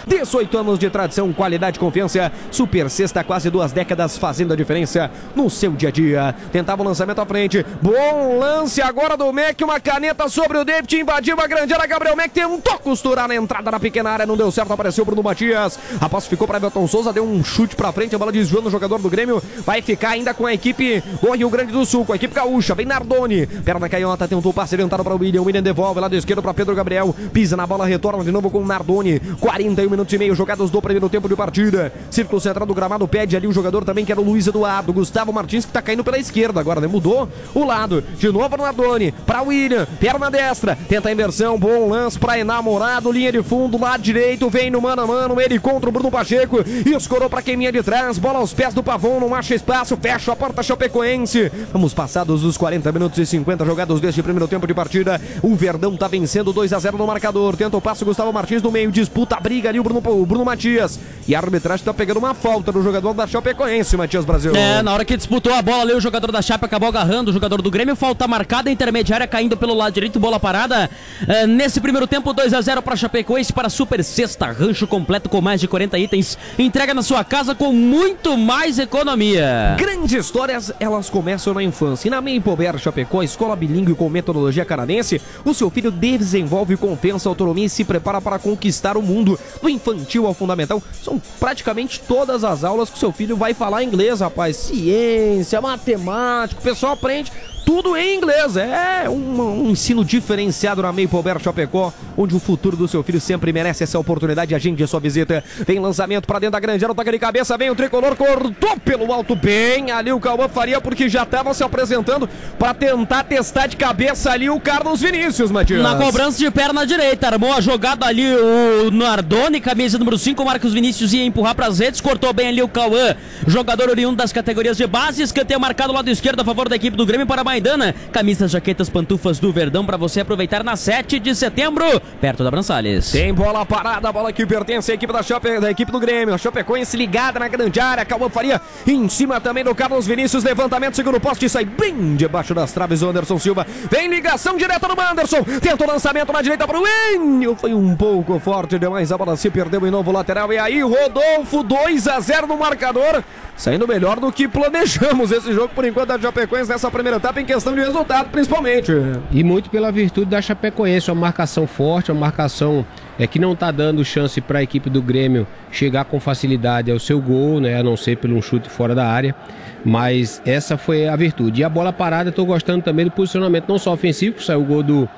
18 anos de tradição, qualidade e confiança. Super Sexta, há quase 2 décadas, fazendo a diferença no seu dia a dia. Tentava o lançamento à frente. Bom lance agora do Mac. Uma caneta sobre o David. Invadiu a grande área. Gabriel Mac tentou costurar na entrada na pequena área. Não deu certo. Apareceu o Bruno Matias. A posse ficou para Everton Souza. Deu um chute para frente. A bola desviou no jogador do Grêmio. Vai ficar ainda com a equipe do Rio Grande do Sul. Com a equipe gaúcha. Vem Nardoni. Perna canhota. Tentou o passe orientado para o William. William devolve lado esquerdo para Pedro Gabriel. Pisa na bola. Retorna de novo com o Nardoni. 41 minutos e meio jogados do primeiro tempo de partida. Círculo central do gramado. Pede ali o jogador também que era o Luiz Eduardo. Gustavo Martins que tá caindo pela esquerda agora, né? Mudou o lado. De novo no Nardoni. Para William. Perna destra. Tenta a inversão. Bom lance para Enamorado. Linha de fundo. Lado direito. Vem no mano a mano. Ele contra o Bruno Pacheco. E escorou para quem vinha de trás. Bola aos pés do Pavão. Não acha espaço. Fecha a porta chapecoense. Vamos passados os 40 minutos e 50 jogados deste primeiro tempo de partida. O Verdão tá vencendo 2-0 no marcador. Tenta o passo Gustavo Martins no meio. Disputa a briga ali o Bruno Matias. E a arbitragem tá pegando uma falta do jogador da Chapecoense, Matias Brasil. Na hora que disputou a bola ali, o jogador da Chape acabou agarrando o jogador do Grêmio. Falta marcada, intermediária caindo pelo lado direito, bola parada. Nesse primeiro tempo, 2-0 para Chapecoense, para Super Sexta. Rancho completo com mais de 40 itens. Entrega na sua casa com muito mais economia. Grandes histórias, elas começam na infância. E na Maple Chapecó, escola bilíngue com metodologia canadense, o seu filho desenvolve confiança, autonomia e se prepara para conquistar o mundo. Do infantil ao fundamental, são praticamente todas as aulas que o seu filho vai falar inglês, rapaz. Ciência, matemática, o pessoal aprende tudo em inglês. É um ensino diferenciado na Maple Chapecó, onde o futuro do seu filho sempre merece essa oportunidade. Agende a sua visita. Vem lançamento para dentro da grande área, toca de cabeça, vem o tricolor, cortou pelo alto bem ali o Cauã Faria, porque já estava se apresentando para tentar testar de cabeça ali o Carlos Vinícius, Matias. Na cobrança de perna direita, armou a jogada ali o Nardoni, camisa número 5, Marcos Vinícius ia empurrar para as redes, cortou bem ali o Cauã, jogador oriundo das categorias de base. Escanteio marcado lado esquerdo a favor da equipe do Grêmio para Maidana. Camisas, jaquetas, pantufas do Verdão para você aproveitar na 7 de setembro, perto da Brançales. Tem bola parada, a bola que pertence à equipe da equipe do Grêmio. A Chapecoense ligada na grande área. Cauã Faria em cima também do Carlos Vinícius. Levantamento, segundo poste, sai bem debaixo das traves o Anderson Silva. Vem ligação direta do Anderson. Tenta o lançamento na direita para o Enio. Foi um pouco forte demais. A bola se perdeu em novo lateral. E aí, Rodolfo, 2-0 no marcador. Saindo melhor do que planejamos esse jogo por enquanto da Chapecoense nessa primeira etapa, em questão de resultado principalmente. E muito pela virtude da Chapecoense, uma marcação forte, uma marcação que não está dando chance para a equipe do Grêmio chegar com facilidade ao seu gol, né, a não ser por um chute fora da área, mas essa foi a virtude. E a bola parada, estou gostando também do posicionamento, não só ofensivo, que saiu o gol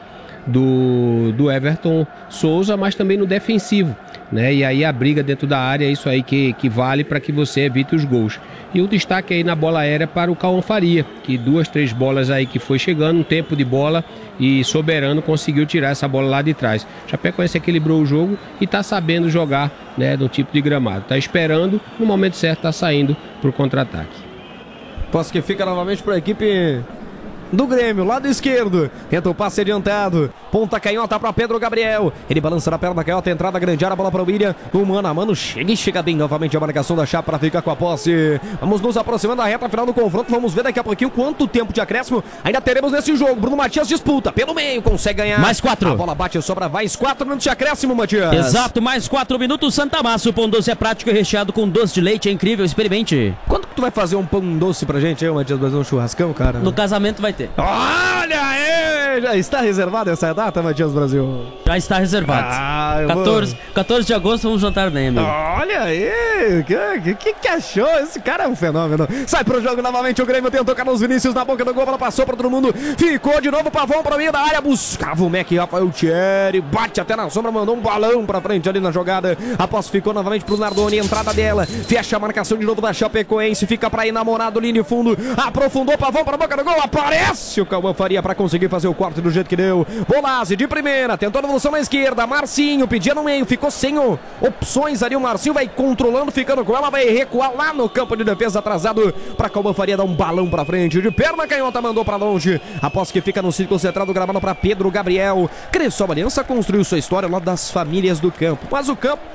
do Everton Souza, mas também no defensivo, né? E aí a briga dentro da área é isso aí que vale para que você evite os gols. E o destaque aí na bola aérea para o Cauã Faria, que 2, 3 bolas aí que foi chegando, um tempo de bola, e Soberano conseguiu tirar essa bola lá de trás. Chapecoense equilibrou o jogo e está sabendo jogar, né, no tipo de gramado. Está esperando, no momento certo está saindo para o contra-ataque. Posso que fica novamente para a equipe do Grêmio, lado esquerdo, tenta o passe adiantado, ponta canhota para Pedro Gabriel, ele balança na perna canhota, entrada grande área, bola para o William, o mano a mano chega bem novamente a marcação da Chape para ficar com a posse. Vamos nos aproximando da reta final do confronto, vamos ver daqui a pouquinho quanto tempo de acréscimo ainda teremos nesse jogo. Bruno Matias disputa pelo meio, consegue ganhar. Mais 4. A bola bate e sobra, mais 4 minutos de acréscimo, Matias. Exato, mais 4 minutos. Santa Massa, o pão doce é prático e recheado com doce de leite, é incrível, experimente. Quando que tu vai fazer um pão doce pra gente aí, Matias, fazer um churrascão, cara? No casamento vai ter. Olha aí! Já está reservada essa data, Matias Brasil? Já está reservado. 14 de agosto vamos jantar bem, amigo. Olha aí! Que achou? Esse cara é um fenômeno. Sai pro jogo novamente o Grêmio, tentou Carlos Vinícius na boca do gol, ela passou pra todo mundo, ficou de novo, Pavão pra meio da área, buscava o Mac, Rafael Thierry, bate até na sombra, mandou um balão pra frente ali na jogada, a posse ficou novamente pro Nardoni, entrada dela, fecha a marcação de novo da Chapecoense, fica pra Enamorado, linha de fundo, aprofundou, Pavão pra boca do gol, aparece o Cauã Faria pra conseguir fazer o corte do jeito que deu. Bolazzi de primeira, tentou a evolução na esquerda, Marcinho pedia no meio, ficou sem opções ali, o Marcinho vai controlando, ficando com ela, vai recuar lá no campo de defesa, atrasado pra Cauã Faria dar um balão pra frente, de perna canhota mandou pra longe, a posse que fica no círculo central do gramado pra Pedro Gabriel. Cressol Aliança construiu sua história lá das famílias do campo, mas o campo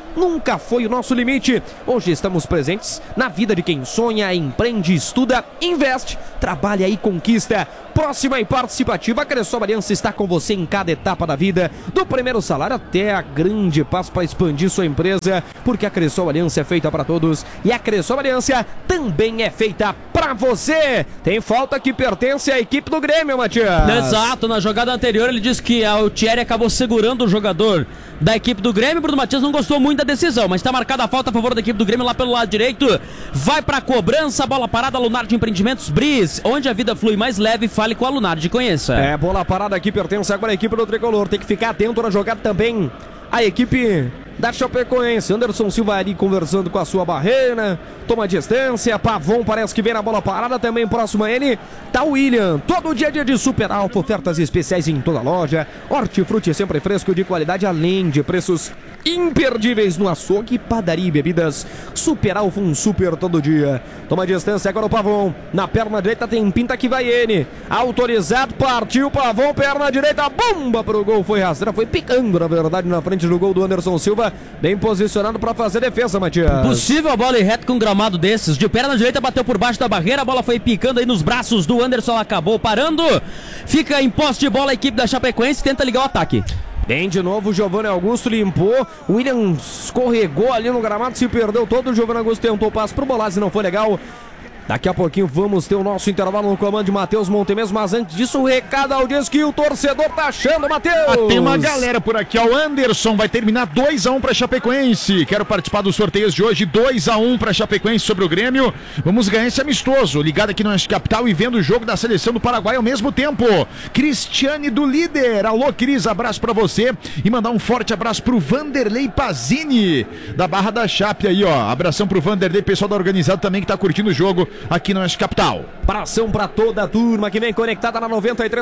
nunca foi o nosso limite. Hoje estamos presentes na vida de quem sonha, empreende, estuda, investe, trabalha e conquista. Próxima e participativa, a Cressol Aliança está com você em cada etapa da vida, do primeiro salário até a grande passo para expandir sua empresa, porque a Cressol Aliança é feita para todos e a Cressol Aliança também é feita para você. Tem falta que pertence à equipe do Grêmio, Matias. Exato, na jogada anterior ele disse que o Thierry acabou segurando o jogador da equipe do Grêmio. Bruno Matias não gostou muito da decisão, mas está marcada a falta a favor da equipe do Grêmio lá pelo lado direito. Vai para a cobrança, bola parada, Lunardi Empreendimentos Bris, onde a vida flui mais leve. Fale com a Lunardi, conheça. Bola parada aqui, pertence agora à equipe do Tricolor. Tem que ficar atento na jogada também a equipe da Chapecoense. Anderson Silva ali conversando com a sua barreira, toma distância. Pavon parece que vem na bola parada, também próximo a ele tá o William. Todo dia de Super Alfa, ofertas especiais em toda a loja. Hortifruti sempre fresco, de qualidade, além de preços imperdíveis no açougue, padaria e bebidas. Super Alfa, um super todo dia. Toma distância agora o Pavon, na perna direita tem pinta que vai ele, autorizado, partiu Pavon, perna direita, bomba pro gol, foi rasteira, foi picando na verdade na frente do gol do Anderson Silva, bem posicionado para fazer defesa, Matias. Possível a bola ir reto com um gramado desses, de perna direita bateu por baixo da barreira, a bola foi picando aí nos braços do Anderson, acabou parando, fica em posse de bola a equipe da Chapecoense, tenta ligar o ataque. Tem de novo o Giovanni Augusto, limpou, o William escorregou ali no gramado, se perdeu todo, o Giovanni Augusto tentou o passe pro Bolazzi, não foi legal. Daqui a pouquinho vamos ter o nosso intervalo no comando de Matheus Montemes, mas antes disso o recado ao diz que o torcedor tá achando, Matheus. Tem uma galera por aqui, o Anderson vai terminar 2-1 para Chapecoense. Quero participar dos sorteios de hoje, 2-1 para Chapecoense sobre o Grêmio. Vamos ganhar esse amistoso, ligado aqui no Oeste Capital e vendo o jogo da seleção do Paraguai ao mesmo tempo. Cristiane do Líder, alô Cris, abraço para você e mandar um forte abraço pro Vanderlei Pazini da Barra da Chape aí, ó. Abração pro Vanderlei, pessoal da organizado também que tá curtindo o jogo aqui no Oeste Capital. Abração pra toda a turma que vem conectada na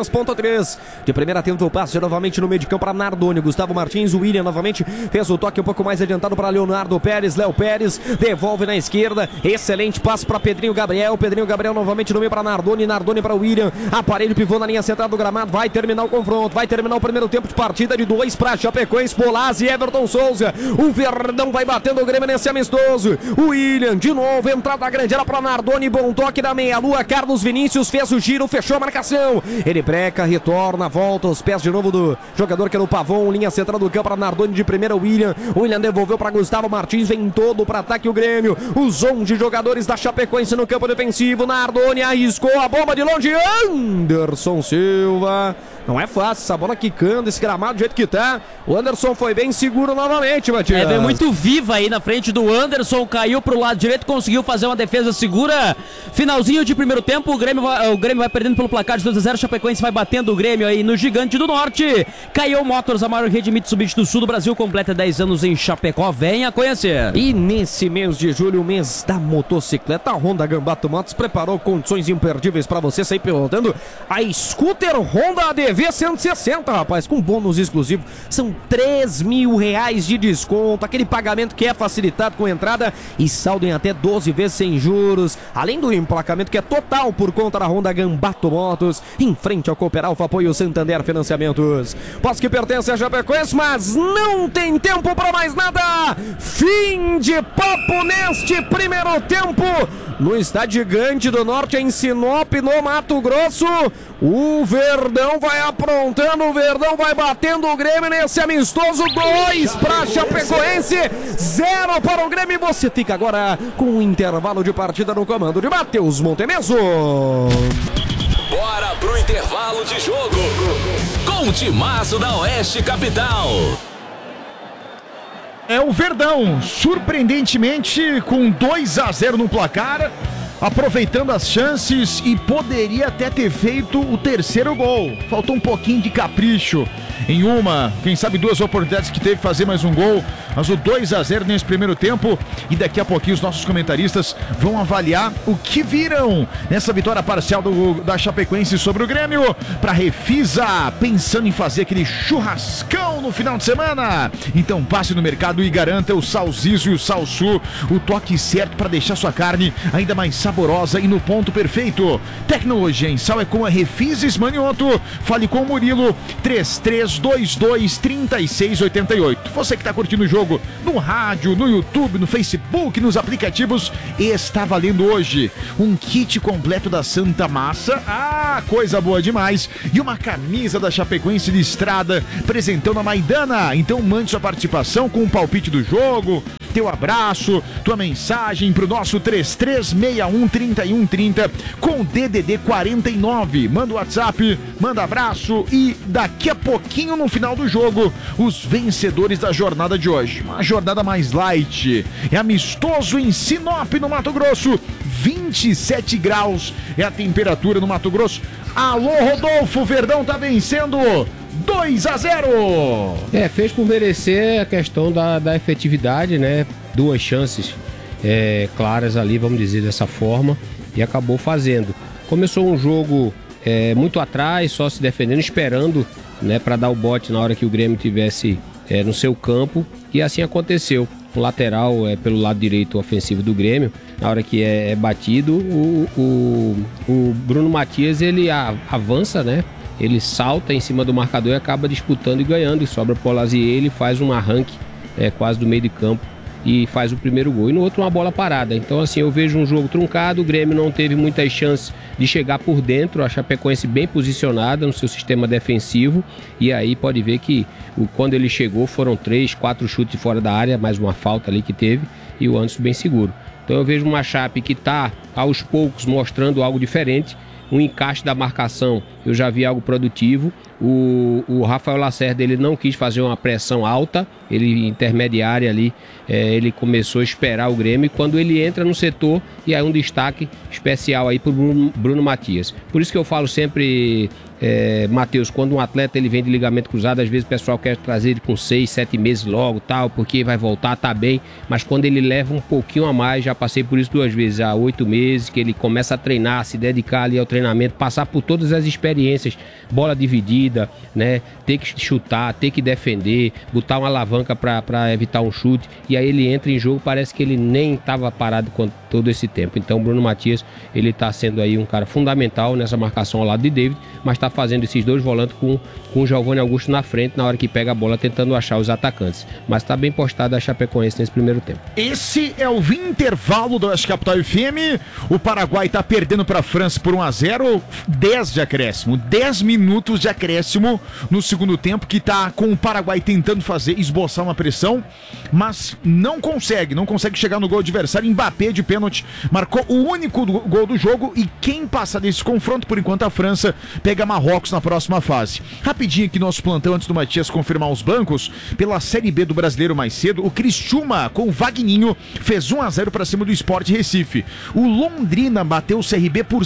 93.3. De primeira tenta o passe novamente no meio de campo para Nardoni. Gustavo Martins, o William novamente fez o toque um pouco mais adiantado para Leonardo Pérez. Léo Pérez devolve na esquerda. Excelente passe para Pedrinho Gabriel. Pedrinho Gabriel novamente no meio para Nardoni. Nardoni para William. Aparelho pivô na linha central do gramado. Vai terminar o confronto. Vai terminar o primeiro tempo de partida de 2 para Chapecoense, Bolazzi e Everton Souza. O Verdão vai batendo o Grêmio nesse amistoso. O William de novo, entrada grande era para Nardoni. Bom toque da meia-lua, Carlos Vinícius fez o giro, fechou a marcação. Ele breca, retorna, volta aos pés de novo do jogador que era o Pavon. Linha central do campo para Nardoni de primeira, William. William devolveu para Gustavo Martins, vem todo para ataque o Grêmio. Os 11 jogadores da Chapecoense no campo defensivo. Nardoni arriscou a bomba de longe. Anderson Silva. Não é fácil, essa bola quicando, esse gramado do jeito que tá. O Anderson foi bem seguro novamente, Matias. Veio muito viva aí na frente do Anderson, caiu pro lado direito, conseguiu fazer uma defesa segura. Finalzinho de primeiro tempo, o Grêmio vai perdendo pelo placar de 2-0, Chapecoense vai batendo o Grêmio aí no Gigante do Norte. Caio Motors, a maior rede Mitsubishi do Sul do Brasil, completa 10 anos em Chapecó, venha conhecer. E nesse mês de julho, mês da motocicleta, a Honda Gambato Motos preparou condições imperdíveis para você sair pilotando a Scooter Honda ADV 160, rapaz, com bônus exclusivo. São R$3.000 de desconto, aquele pagamento que é facilitado com entrada e saldo em até 12 vezes sem juros, além do emplacamento que é total por conta da Honda Gambato Motos, em frente ao Cooper Alfa, apoio Santander Financiamentos. Posso que pertence a Chapecoense, mas não tem tempo para mais nada. Fim de papo neste primeiro tempo no Estádio Gigante do Norte, em Sinop, no Mato Grosso. O Verdão vai aprontando, o Verdão vai batendo o Grêmio nesse amistoso. 2 para Chapecoense, 0 para o Grêmio. Você fica agora com o intervalo de partida no comando de Matheus Montemeso. Bora pro intervalo de jogo com o timaço da Oeste Capital. É o Verdão, surpreendentemente com 2-0 no placar, aproveitando as chances e poderia até ter feito o terceiro gol. Faltou um pouquinho de capricho em uma, quem sabe 2 oportunidades que teve de fazer mais um gol, mas o 2-0 nesse primeiro tempo. E daqui a pouquinho os nossos comentaristas vão avaliar o que viram nessa vitória parcial da Chapecoense sobre o Grêmio, para Refisa, pensando em fazer aquele churrascão no final de semana. Então passe no mercado e garanta o Salzizo e o Salsu, o toque certo para deixar sua carne ainda mais saborosa e no ponto perfeito. Tecnologia em sal é com a Refises Manioto. Fale com o Murilo, 33 3322-3688. Você que está curtindo o jogo no rádio, no YouTube, no Facebook, nos aplicativos, está valendo hoje um kit completo da Santa Massa. Ah, coisa boa demais. E uma camisa da Chapecoense listrada, presentando a Maidana. Então mande sua participação com o palpite do jogo, teu abraço, tua mensagem pro nosso 3361-3130 com DDD 49. Manda o WhatsApp, manda abraço e daqui a pouquinho no final do jogo, os vencedores da jornada de hoje. Uma jornada mais light. É amistoso em Sinop, no Mato Grosso. 27 graus é a temperatura no Mato Grosso. Alô, Rodolfo, Verdão tá vencendo 2-0. Fez por merecer a questão da efetividade, né? 2 chances claras ali, vamos dizer dessa forma, e acabou fazendo. Começou um jogo muito atrás, só se defendendo, esperando, né, para dar o bote na hora que o Grêmio tivesse no seu campo, e assim aconteceu. O lateral pelo lado direito ofensivo do Grêmio, na hora que é batido, o Bruno Matias, ele avança, né? Ele salta em cima do marcador e acaba disputando e ganhando, e sobra pro Lazier, ele faz um arranque quase do meio de campo e faz o primeiro gol. E no outro uma bola parada. Então assim, eu vejo um jogo truncado, o Grêmio não teve muitas chances de chegar por dentro, a Chapecoense bem posicionada no seu sistema defensivo, e aí pode ver que quando ele chegou foram 3, 4 chutes fora da área, mais uma falta ali que teve, e o Anderson bem seguro. Então eu vejo uma Chape que está aos poucos mostrando algo diferente. Um encaixe da marcação, eu já vi algo produtivo. O Rafael Lacerda, ele não quis fazer uma pressão alta, ele intermediária ali, ele começou a esperar o Grêmio, e quando ele entra no setor, e aí um destaque especial aí para o Bruno Matias. Por isso que eu falo sempre, Matheus, quando um atleta ele vem de ligamento cruzado, às vezes o pessoal quer trazer ele com 6, 7 meses logo, tal, porque vai voltar, tá bem, mas quando ele leva um pouquinho a mais, já passei por isso 2 vezes, há 8 meses, que ele começa a treinar, se dedicar ali ao treinamento, passar por todas as experiências, bola dividida, né, ter que chutar, ter que defender, botar uma alavanca para evitar um chute, e aí ele entra em jogo, parece que ele nem estava parado todo esse tempo. Então o Bruno Matias, ele está sendo aí um cara fundamental nessa marcação ao lado de David, mas está fazendo esses 2 volantes com o Giovanni Augusto na frente, na hora que pega a bola, tentando achar os atacantes. Mas está bem postado a Chapecoense nesse primeiro tempo. Esse é o intervalo do Oeste Capital FM. O Paraguai está perdendo para a França por 1-0, 10 de acréscimo, 10 minutos de acréscimo no segundo tempo, que está com o Paraguai tentando esboçar uma pressão, mas não consegue chegar no gol adversário. Mbappé de pênalti marcou o único gol do jogo, e quem passa desse confronto, por enquanto, a França pega Marrocos na próxima fase. Rapidinho aqui nosso plantão, antes do Matias confirmar os bancos, pela Série B do Brasileiro mais cedo, o Criciúma com o Vagninho fez 1-0 para cima do Sport Recife. O Londrina bateu o CRB por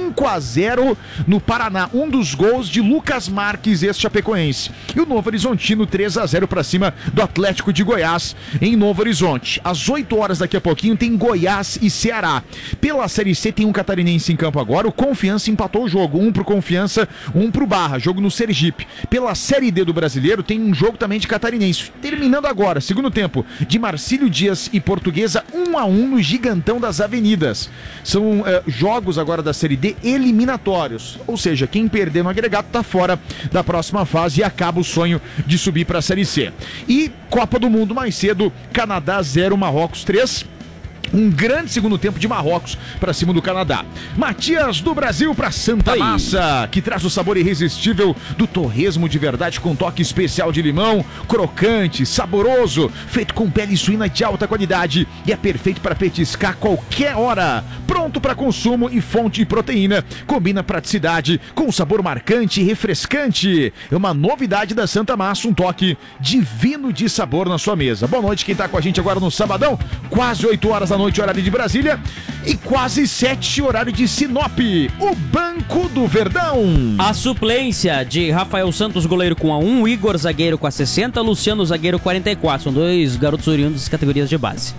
5-0 no Paraná, um dos gols de Lucas Marques, ex-chapecoense. E o Novo Horizontino 3-0 para cima do Atlético de Goiás em Novo Horizonte. Às 8 horas daqui a pouquinho tem Goiás e Ceará. Pela Série C tem um catarinense em campo agora, o Confiança empatou o jogo, um pro Confiança, um pro Barra, jogo no Sergipe. Pela Série D do Brasileiro tem um jogo também de catarinense, terminando agora, segundo tempo, de Marcílio Dias e Portuguesa, 1-1 no Gigantão das Avenidas. São jogos agora da Série D eliminatórios, ou seja, quem perder no agregado tá fora da próxima fase e acaba o sonho de subir para a Série C. E Copa do Mundo mais cedo, Canadá 0, Marrocos 3. Um grande segundo tempo de Marrocos para cima do Canadá. Matias do Brasil para Santa Massa, que traz o sabor irresistível do torresmo de verdade com toque especial de limão, crocante, saboroso, feito com pele suína de alta qualidade e é perfeito para petiscar qualquer hora. Pronto para consumo e fonte de proteína. Combina praticidade com um sabor marcante e refrescante. É uma novidade da Santa Massa, um toque divino de sabor na sua mesa. Boa noite quem está com a gente agora no sabadão, quase 8 horas da noite, horário de Brasília, e quase 7, horário de Sinop. O Banco do Verdão. A suplência de Rafael Santos, goleiro, com 1, Igor, zagueiro, com 60, Luciano, zagueiro, 44. São 2 garotos oriundos das categorias de base.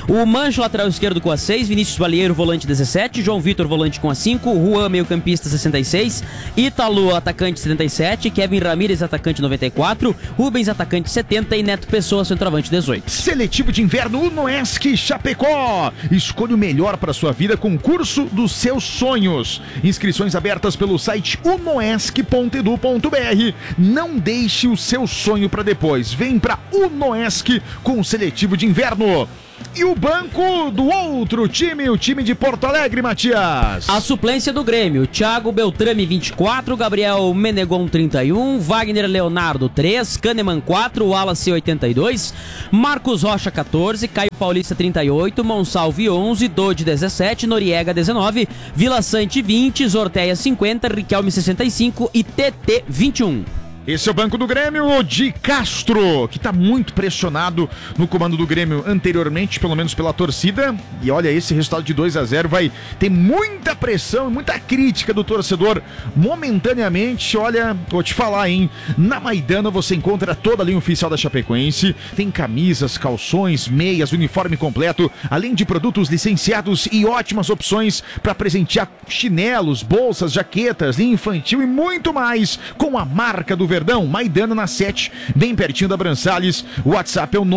O Mancho, lateral esquerdo, com a 6. Vinícius Balieiro, volante, 17. João Vitor, volante, com a 5. Juan, meio campista, 66. Ítalo, atacante, 77. Kevin Ramírez, atacante, 94. Rubens, atacante, 70. E Neto Pessoa, centroavante, 18. Seletivo de inverno Unoesc Chapecó. Escolha o melhor para sua vida com o curso dos seus sonhos. Inscrições abertas pelo site unoesc.edu.br. Não deixe o seu sonho para depois. Vem para Unoesc com o seletivo de inverno. E o banco do outro time, o time de Porto Alegre, Matias. A suplência do Grêmio: Thiago Beltrame, 24, Gabriel Menegon, 31, Wagner Leonardo, 3, Kahneman, 4, Wallace, 82, Marcos Rocha, 14, Caio Paulista, 38, Monsalve, 11, Dodi, 17, Noriega, 19, Vila Sante, 20, Zorteia, 50, Riquelme, 65 e TT, 21. Esse é o banco do Grêmio de Castro, que está muito pressionado no comando do Grêmio anteriormente, pelo menos pela torcida. E olha, esse resultado de 2-0 vai ter muita pressão e muita crítica do torcedor momentaneamente. Olha, vou te falar, hein? Na Maidana você encontra toda a linha oficial da Chapecoense. Tem camisas, calções, meias, uniforme completo, além de produtos licenciados e ótimas opções para presentear chinelos, bolsas, jaquetas, linha infantil e muito mais com a marca do Verdão, Maidana na 7, bem pertinho da Brançales. O WhatsApp é o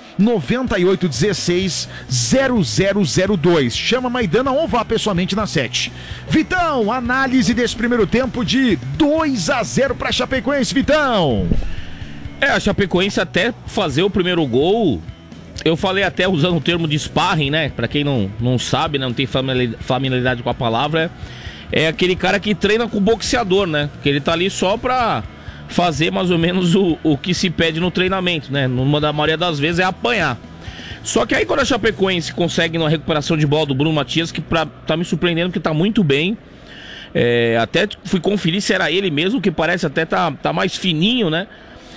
998160002. Chama Maidana ou vá pessoalmente na 7. Vitão, análise desse primeiro tempo de 2-0 para Chapecoense, Vitão. A Chapecoense até fazer o primeiro gol, eu falei até usando o termo de sparring, né? Pra quem não sabe, né? Não tem familiaridade com a palavra, é aquele cara que treina com o boxeador, né? Que ele tá ali só pra fazer mais ou menos o que se pede no treinamento, né? Numa da maioria das vezes é apanhar. Só que aí quando a Chapecoense consegue uma recuperação de bola do Bruno Matias, que tá me surpreendendo porque tá muito bem. Até fui conferir se era ele mesmo, que parece até tá mais fininho, né?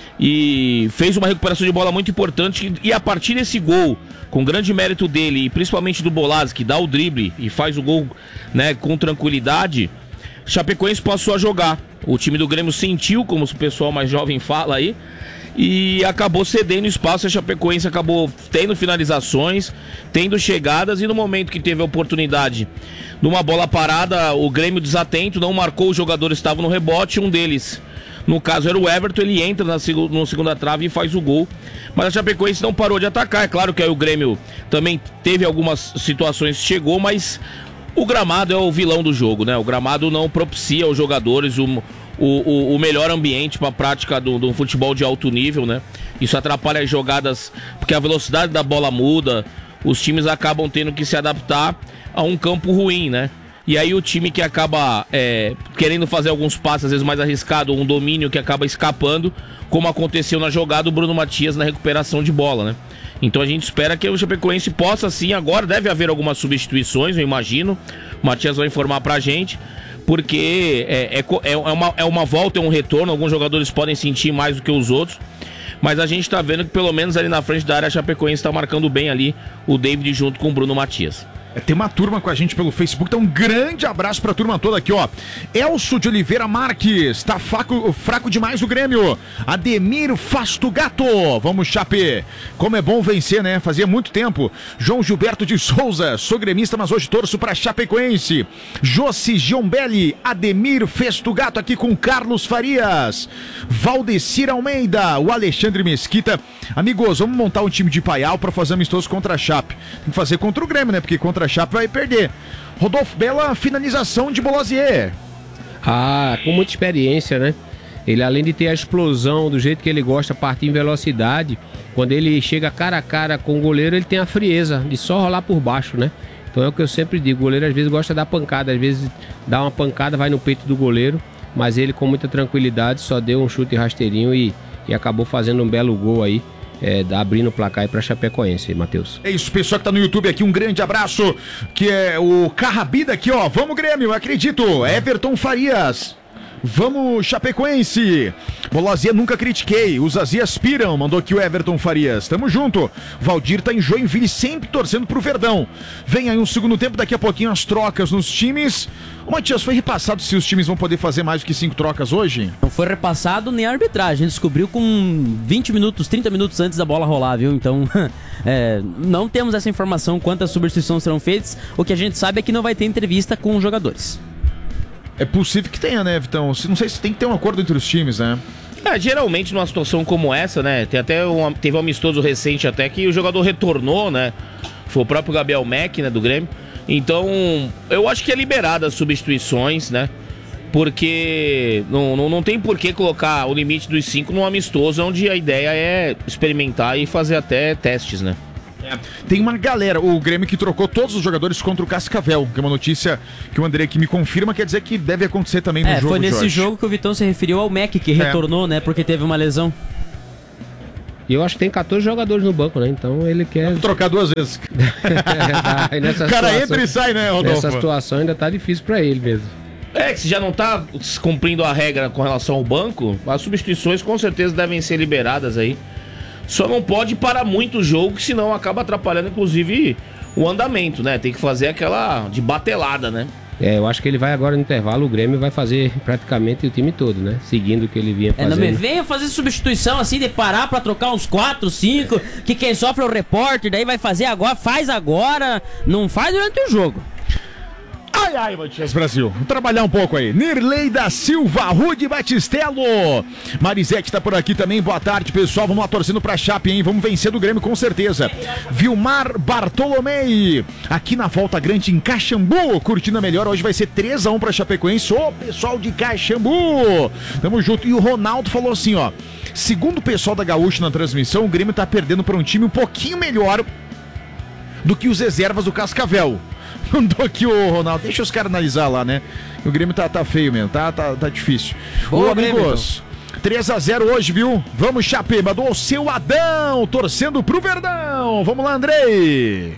E fez uma recuperação de bola muito importante. E a partir desse gol, com grande mérito dele, e principalmente do Bolaz, que dá o drible e faz o gol, né, com tranquilidade, Chapecoense passou a jogar. O time do Grêmio sentiu, como o pessoal mais jovem fala aí, e acabou cedendo espaço. A Chapecoense acabou tendo finalizações, tendo chegadas, e no momento que teve a oportunidade numa bola parada, o Grêmio desatento não marcou, os jogadores estavam no rebote, um deles, no caso era o Everton, ele entra na segunda trave e faz o gol. Mas a Chapecoense não parou de atacar. É claro que aí o Grêmio também teve algumas situações que chegou, mas o gramado é o vilão do jogo, né? O gramado não propicia aos jogadores o melhor ambiente para a prática do futebol de alto nível, né? Isso atrapalha as jogadas, porque a velocidade da bola muda, os times acabam tendo que se adaptar a um campo ruim, né? E aí o time que acaba querendo fazer alguns passos, às vezes mais arriscado, um domínio que acaba escapando, como aconteceu na jogada do Bruno Matias na recuperação de bola, né? Então a gente espera que o Chapecoense possa sim, agora deve haver algumas substituições, eu imagino. O Matias vai informar pra gente, porque é uma volta, é um retorno, alguns jogadores podem sentir mais do que os outros. Mas a gente tá vendo que pelo menos ali na frente da área a Chapecoense tá marcando bem ali o David junto com o Bruno Matias. Tem uma turma com a gente pelo Facebook, então um grande abraço pra turma toda aqui, ó. Elcio de Oliveira Marques, tá fraco demais o Grêmio. Ademir Fastugato, vamos Chape. Como é bom vencer, né? Fazia muito tempo. João Gilberto de Souza, sou gremista, mas hoje torço pra Chapecoense. Josi Giombelli, Ademir Fastugato aqui com Carlos Farias. Valdecir Almeida, o Alexandre Mesquita. Amigos, vamos montar um time de Paial pra fazer amistoso contra a Chape. Tem que fazer contra o Grêmio, né? Porque contra a Chape vai perder. Rodolfo, bela finalização de Bolosier. Com muita experiência, né? Ele, além de ter a explosão do jeito que ele gosta, partir em velocidade, quando ele chega cara a cara com o goleiro, ele tem a frieza de só rolar por baixo, né? Então é o que eu sempre digo, o goleiro às vezes gosta da pancada, às vezes dá uma pancada, vai no peito do goleiro, mas ele com muita tranquilidade só deu um chute rasteirinho e acabou fazendo um belo gol aí. Abrindo o placar aí pra Chapecoense, Matheus. É isso, pessoal que tá no YouTube aqui, um grande abraço, que é o Carrabida aqui, ó, vamos Grêmio, acredito, Everton Farias. Vamos, Chapecoense. Bolazia nunca critiquei. Os Azia aspiram. Mandou aqui o Everton Farias. Tamo junto. Valdir tá em Joinville, sempre torcendo pro Verdão. Vem aí um segundo tempo, daqui a pouquinho as trocas nos times. Ô, Matias, foi repassado se os times vão poder fazer mais do que 5 trocas hoje? Não foi repassado nem a arbitragem. A gente descobriu com 20 minutos, 30 minutos antes da bola rolar, viu? Então, não temos essa informação quantas substituições serão feitas. O que a gente sabe é que não vai ter entrevista com os jogadores. É possível que tenha, né, Vitão? Não sei se tem que ter um acordo entre os times, né? Geralmente numa situação como essa, né? Teve um amistoso recente até que o jogador retornou, né? Foi o próprio Gabriel Mack, né, do Grêmio. Então, eu acho que é liberada as substituições, né? Porque não tem por que colocar o limite dos 5 num amistoso, onde a ideia é experimentar e fazer até testes, né? Tem uma galera, o Grêmio que trocou todos os jogadores contra o Cascavel, que é uma notícia que o André aqui me confirma, quer dizer que deve acontecer também no jogo, foi nesse Jorge. jogo que o Vitão se referiu ao Mack, que retornou, né, porque teve uma lesão. E eu acho que tem 14 jogadores no banco, né? Então ele quer trocar 2 vezes. O cara entra e sai, né, Rodolfo? Essa situação ainda tá difícil pra ele mesmo. Que se já não tá cumprindo a regra com relação ao banco, as substituições com certeza devem ser liberadas aí. Só não pode parar muito o jogo, senão acaba atrapalhando, inclusive, o andamento, né? Tem que fazer aquela de batelada, né? Eu acho que ele vai agora no intervalo, o Grêmio vai fazer praticamente o time todo, né? Seguindo o que ele vinha fazendo. Não me venha fazer substituição assim, de parar pra trocar uns 4, 5, que quem sofre é o repórter, daí vai fazer agora, faz agora, não faz durante o jogo. Ai, Matias Brasil. Vamos trabalhar um pouco aí. Nirley da Silva, Rude Batistello. Marisete tá por aqui também. Boa tarde, pessoal. Vamos lá torcendo pra Chape, hein? Vamos vencer do Grêmio com certeza. Vilmar Bartolomei. Aqui na Volta Grande em Caxambu. Curtindo a melhor. Hoje vai ser 3-1 pra Chapecoense. Ô, pessoal de Caxambu. Tamo junto. E o Ronaldo falou assim, ó. Segundo o pessoal da Gaúcha na transmissão, o Grêmio tá perdendo pra um time um pouquinho melhor do que os reservas do Cascavel. Mandou aqui o Ronaldo. Deixa os caras analisar lá, né? O Grêmio tá feio mesmo, tá difícil. Boa, ô, amigos, 3-0 hoje, viu? Vamos, Chape, mandou o seu Adão, torcendo pro Verdão. Vamos lá, Andrei.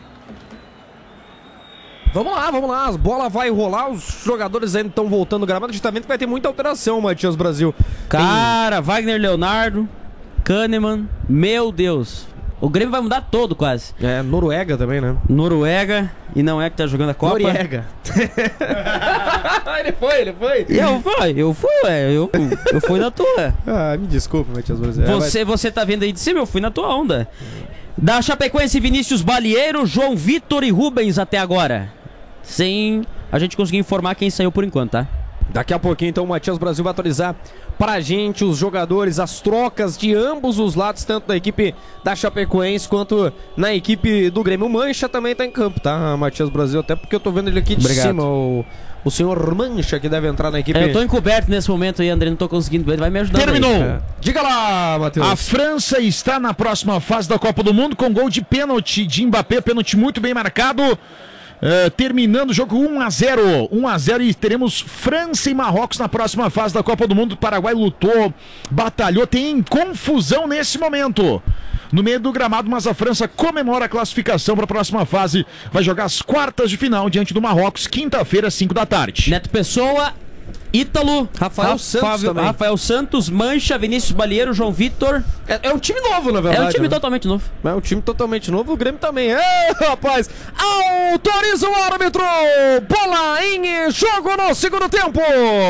Vamos lá, as bolas vai rolar, os jogadores ainda estão voltando ao gramado, justamente que vai ter muita alteração, Matias Brasil. Cara, Wagner Leonardo, Kahneman, meu Deus. O Grêmio vai mudar todo quase. Noruega também, né? Noruega, e não é que tá jogando a Copa. Noruega. ele foi. Eu fui na tua. Me desculpa, Matias Brasil. Você tá vendo aí de cima, eu fui na tua onda. Da Chapecoense, Vinícius Balieiro, João Vitor e Rubens até agora. Sem a gente conseguir informar quem saiu por enquanto, tá? Daqui a pouquinho, então, o Matias Brasil vai atualizar pra gente os jogadores, as trocas de ambos os lados, tanto da equipe da Chapecoense quanto na equipe do Grêmio. O Mancha também tá em campo, tá, Matias Brasil? Até porque eu tô vendo ele aqui de cima, o senhor Mancha, que deve entrar na equipe. Eu tô encoberto nesse momento aí, André, não tô conseguindo ver, ele vai me ajudar. Terminou! Diga lá, Matheus. A França está na próxima fase da Copa do Mundo com gol de pênalti de Mbappé, pênalti muito bem marcado. Terminando o jogo 1-0 e teremos França e Marrocos na próxima fase da Copa do Mundo. O Paraguai lutou, batalhou, tem confusão nesse momento no meio do gramado, mas a França comemora a classificação para a próxima fase, vai jogar as quartas de final diante do Marrocos, quinta-feira, 5 da tarde. Neto Pessoa, Ítalo, Rafael Santos, Mancha, Vinícius Balieiro, João Vitor. É um time novo, na verdade. É um time totalmente novo. É um time totalmente novo, o Grêmio também. Rapaz, autoriza o árbitro. Bola em jogo no segundo tempo.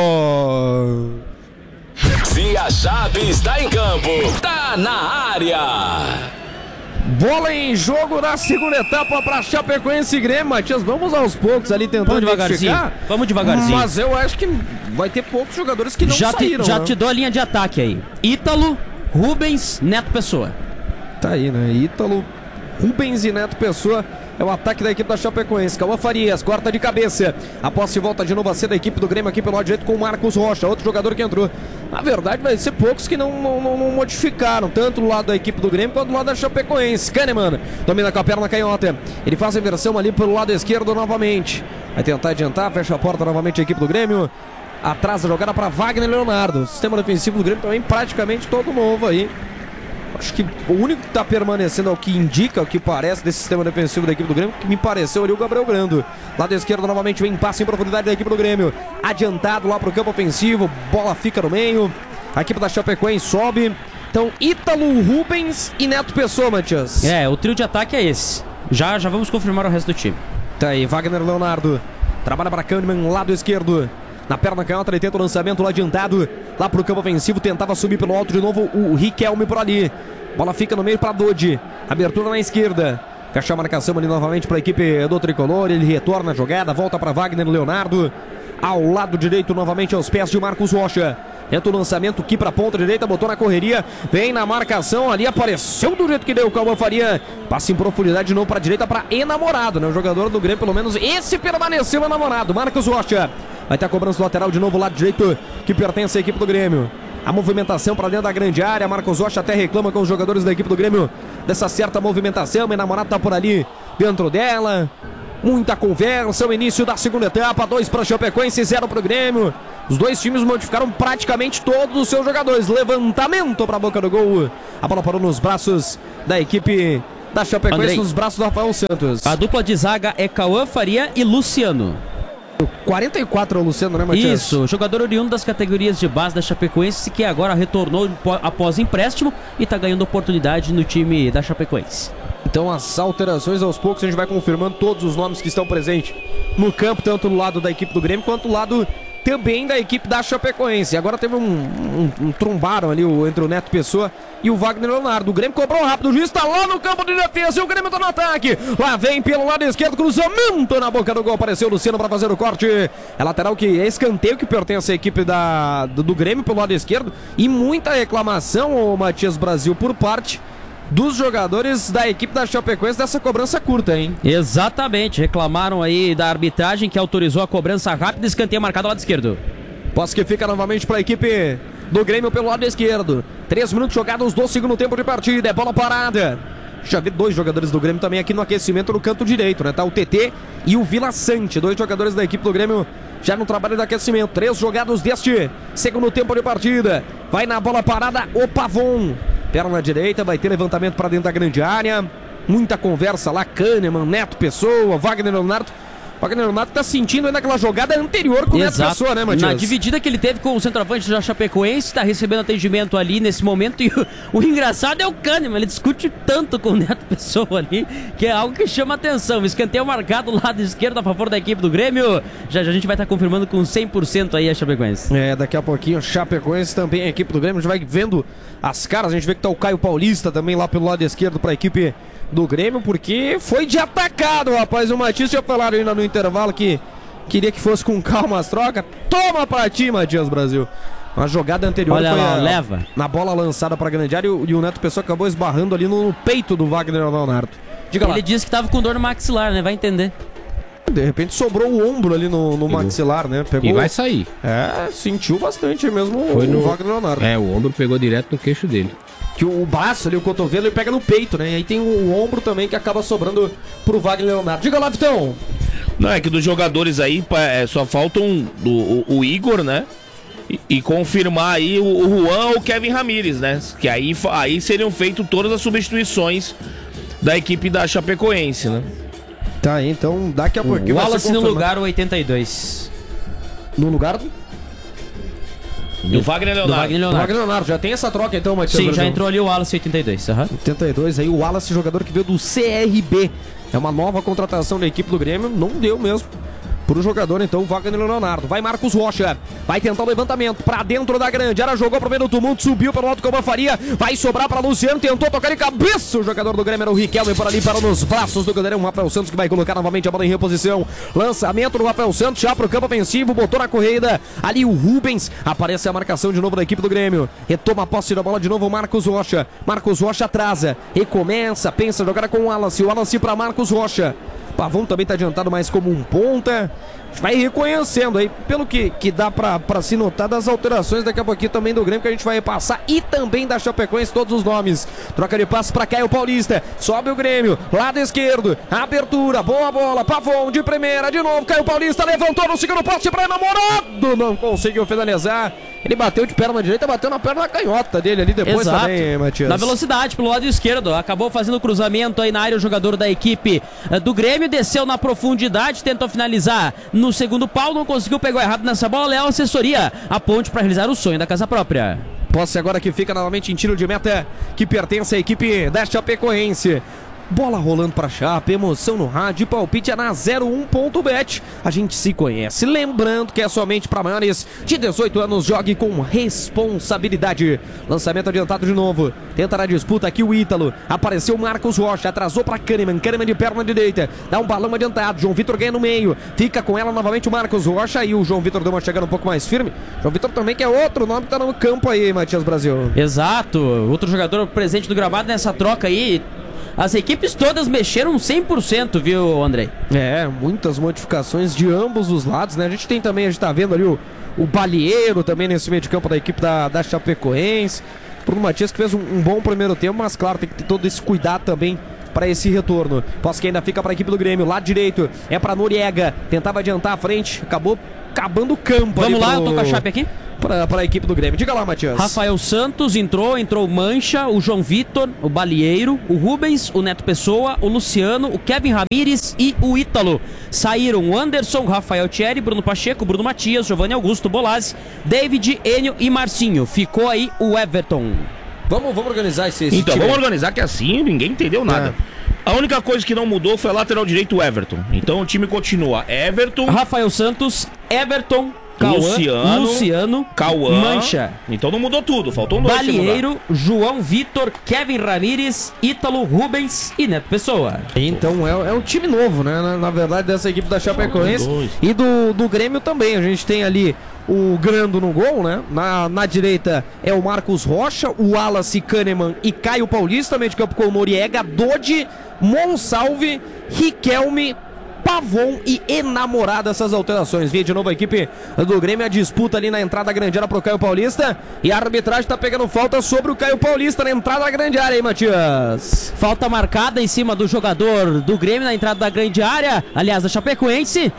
Se a Chape está em campo, tá na área. Bola em jogo na segunda etapa para Chapecoense e Grêmio. Matias, vamos aos poucos ali tentando Vamos devagarzinho. Mas eu acho que vai ter poucos jogadores que não saíram. Já te dou a linha de ataque aí. Ítalo, Rubens, Neto Pessoa. Tá aí, né? Ítalo, Rubens e Neto Pessoa. É o ataque da equipe da Chapecoense. Cauã Farias, corta de cabeça. A posse volta de novo a ser da equipe do Grêmio aqui pelo lado direito com o Marcos Rocha, outro jogador que entrou. Na verdade, vai ser poucos que não modificaram, tanto do lado da equipe do Grêmio quanto do lado da Chapecoense. Kahneman domina com a perna canhota. Ele faz a inversão ali pelo lado esquerdo novamente. Vai tentar adiantar, fecha a porta novamente a equipe do Grêmio. Atrás a jogada para Wagner Leonardo. O sistema defensivo do Grêmio também praticamente todo novo aí. Acho que o único que tá permanecendo, ao que indica, o que parece desse sistema defensivo da equipe do Grêmio, que me pareceu ali o Gabriel Grando. Lado esquerdo novamente vem passe em profundidade da equipe do Grêmio. Adiantado lá pro campo ofensivo, bola fica no meio. A equipe da Chapecoense sobe. Então, Ítalo, Rubens e Neto Pessoa, Matias. O trio de ataque é esse. Já vamos confirmar o resto do time. Tá aí, Wagner Leonardo. Trabalha para Kahneman, lado esquerdo. Na perna canhota, ele tenta o lançamento lá adiantado. Lá pro campo ofensivo, tentava subir pelo alto de novo o Riquelme por ali. Bola fica no meio para Dodi. Abertura na esquerda. Fecha a marcação ali novamente para a equipe do Tricolor. Ele retorna a jogada, volta para Wagner Leonardo. Ao lado direito, novamente aos pés de Marcos Rocha. Tenta o lançamento aqui para a ponta direita, botou na correria. Vem na marcação ali, apareceu do jeito que deu o Cauã Faria. Passa em profundidade de novo para a direita para Enamorado, né? O jogador do Grêmio, pelo menos esse permaneceu enamorado. Marcos Rocha. Vai ter a cobrança do lateral de novo, lado direito, que pertence à equipe do Grêmio. A movimentação para dentro da grande área. Marcos Rocha até reclama com os jogadores da equipe do Grêmio dessa certa movimentação. O Enamorado tá por ali dentro dela. Muita conversa, o início da segunda etapa. 2 para Chapecoense, 0 para o Grêmio. Os dois times modificaram praticamente todos os seus jogadores. Levantamento para a boca do gol. A bola parou nos braços da equipe da Chapecoense, Andrei. nos braços do Rafael Santos. A dupla de zaga é Cauã Faria e Luciano. 44 é o Luciano, né, Matias? Isso, jogador oriundo das categorias de base da Chapecoense, que agora retornou após empréstimo e está ganhando oportunidade no time da Chapecoense. Então as alterações aos poucos a gente vai confirmando todos os nomes que estão presentes no campo, tanto do lado da equipe do Grêmio quanto do lado também da equipe da Chapecoense. Agora teve um trombaram ali entre o Neto Pessoa e o Wagner Leonardo. O Grêmio cobrou rápido, o juiz está lá no campo de defesa e o Grêmio está no ataque. Lá vem pelo lado esquerdo, cruzamento na boca do gol. Apareceu o Luciano para fazer o corte. É lateral que é escanteio que pertence à equipe do Grêmio pelo lado esquerdo. E muita reclamação, o Matias Brasil, por parte dos jogadores da equipe da Chapecoense dessa cobrança curta, hein? Exatamente, reclamaram aí da arbitragem que autorizou a cobrança rápida e escanteio marcado ao lado esquerdo. Posse que fica novamente para a equipe do Grêmio pelo lado esquerdo. 3 minutos jogados do segundo tempo de partida, é bola parada. Já vi 2 jogadores do Grêmio também aqui no aquecimento no canto direito, né? Tá o TT e o Vila Sante, 2 jogadores da equipe do Grêmio já no trabalho de aquecimento. 3 jogados deste segundo tempo de partida. Vai na bola parada o Pavon. Perna direita, vai ter levantamento para dentro da grande área. Muita conversa lá, Kahneman, Neto Pessoa, Wagner Leonardo. Wagner Leonardo tá sentindo ainda aquela jogada anterior com o Neto Pessoa, né, Matias? Na dividida que ele teve com o centroavante da Chapecoense, tá recebendo atendimento ali nesse momento. E o engraçado é o Kahneman, ele discute tanto com o Neto Pessoa ali, que é algo que chama atenção. Escanteio marcado do lado esquerdo a favor da equipe do Grêmio. Já a gente vai estar confirmando com 100% aí a Chapecoense. Daqui a pouquinho a Chapecoense também, a equipe do Grêmio, a gente vai vendo as caras. A gente vê que tá o Caio Paulista também lá pelo lado esquerdo para a equipe do Grêmio, porque foi de atacado, rapaz. O Matias tinha falado ainda no intervalo que queria que fosse com calma as trocas. Toma pra ti, Matias Brasil. Uma jogada anterior, olha foi lá, leva na bola lançada pra grande área e o Neto Pessoa acabou esbarrando ali no peito do Wagner Leonardo. Diga lá. Ele disse que tava com dor no maxilar, né? Vai entender. De repente sobrou o ombro ali no maxilar, né? Pegou... E vai sair. Sentiu bastante mesmo Foi o Wagner Leonardo. O ombro pegou direto no queixo dele. Que o braço ali, o cotovelo, ele pega no peito, né? E aí tem o ombro também que acaba sobrando pro Wagner Leonardo. Diga lá, Vitão. Não, é que dos jogadores aí só faltam o Igor, né? E confirmar aí o Juan ou o Kevin Ramírez, né? Que aí seriam feitas todas as substituições da equipe da Chapecoense, né? Tá aí, então daqui a pouquinho. O Wallace no lugar, o 82. No lugar do Wagner Leonardo. Do Wagner Leonardo. Já tem essa troca então, Matias? Sim, já entrou ali o Wallace 82. 82, aí o Wallace, jogador que veio do CRB. É uma nova contratação da equipe do Grêmio. Não deu mesmo pro jogador, então, o Wagner Leonardo. Vai Marcos Rocha, vai tentar o levantamento pra dentro da grande área, jogou pro meio do tumulto, subiu pelo alto Cauã Faria, vai sobrar pra Luciano, tentou tocar de cabeça, o jogador do Grêmio era o Riquelme, por ali, parou nos braços do goleirão Rafael Santos, que vai colocar novamente a bola em reposição. Lançamento do Rafael Santos, já pro campo ofensivo, botou na corrida, ali o Rubens, aparece a marcação de novo da equipe do Grêmio, retoma a posse da bola de novo o Marcos Rocha atrasa, recomeça, pensa, jogar com o Wallace pra Marcos Rocha. Pavon também está adiantado mais como um ponta. Vai reconhecendo aí, pelo que dá pra se notar das alterações daqui a pouquinho também do Grêmio, que a gente vai repassar, e também da Chapecoense, todos os nomes. Troca de passe para Caio Paulista, sobe o Grêmio, lado esquerdo, abertura, boa bola, Pavon de primeira, de novo, Caio Paulista levantou no segundo poste para Enamorado, não conseguiu finalizar. Ele bateu de perna direita, bateu na perna canhota dele ali depois. Exato. Também, Matias. Na velocidade, pelo lado esquerdo. Acabou fazendo o cruzamento aí na área, o jogador da equipe do Grêmio. Desceu na profundidade, tentou finalizar no segundo pau, não conseguiu, pegou errado nessa bola. Léo, assessoria, a ponte para realizar o sonho da casa própria. Posse agora que fica novamente em tiro de meta, que pertence à equipe da Chapecoense. Bola rolando pra Chape, emoção no rádio, palpite é na 01.bet. A gente se conhece. Lembrando que é somente para maiores de 18 anos, jogue com responsabilidade. Lançamento adiantado de novo. Tenta na disputa aqui o Ítalo. Apareceu o Marcos Rocha, atrasou pra Kahneman. Kahneman de perna direita. Dá um balão adiantado. João Vitor ganha no meio. Fica com ela novamente o Marcos Rocha. E o João Vitor deu uma chegada um pouco mais firme. João Vitor também, que é outro nome que tá no campo aí, Matias Brasil. Exato. Outro jogador presente do gramado nessa troca aí. As equipes todas mexeram 100%, viu, Andrei? É, muitas modificações de ambos os lados, né? A gente tem também, a gente tá vendo ali o Balieiro também nesse meio de campo da equipe da Chapecoense. Bruno Matias que fez um bom primeiro tempo, mas claro, tem que ter todo esse cuidado também para esse retorno. Posse que ainda fica para a equipe do Grêmio. Lado direito é para Noriega. Tentava adiantar a frente, acabou acabando o campo. Vamos lá, eu tô com a Chape aqui. Para a equipe do Grêmio. Diga lá, Matias. Rafael Santos entrou o Mancha, o João Vitor, o Balieiro, o Rubens, o Neto Pessoa, o Luciano, o Kevin Ramires e o Ítalo. Saíram o Anderson, Rafael Thierry, Bruno Pacheco, Bruno Matias, Giovanni Augusto, Bolazzi, David, Enio e Marcinho. Ficou aí o Everton. Vamos organizar esse Então, time. vamos organizar que assim ninguém entendeu nada. A única coisa que não mudou foi a lateral direito o Everton. Então o time continua Everton, Rafael Santos, Everton, Cauã, Luciano, Cauã, Mancha. Então não mudou tudo, faltou um dois. Balieiro, João Vitor, Kevin Ramires, Ítalo, Rubens e Neto Pessoa. Então é um time novo, né? Na verdade, dessa equipe da Chapecoense e do Grêmio também. A gente tem ali o Grando no gol, né? Na direita é o Marcos Rocha, o Wallace, Kahneman e Caio Paulista, meio de campo com o Noriega, Dodi, Monsalve, Riquelme, Pavon e Enamorado. Essas alterações. Via de novo a equipe do Grêmio, a disputa ali na entrada da grande área pro Caio Paulista, e a arbitragem tá pegando falta sobre o Caio Paulista na entrada da grande área, hein, Matias? Falta marcada em cima do jogador do Grêmio na entrada da grande área, aliás, da Chapecoense.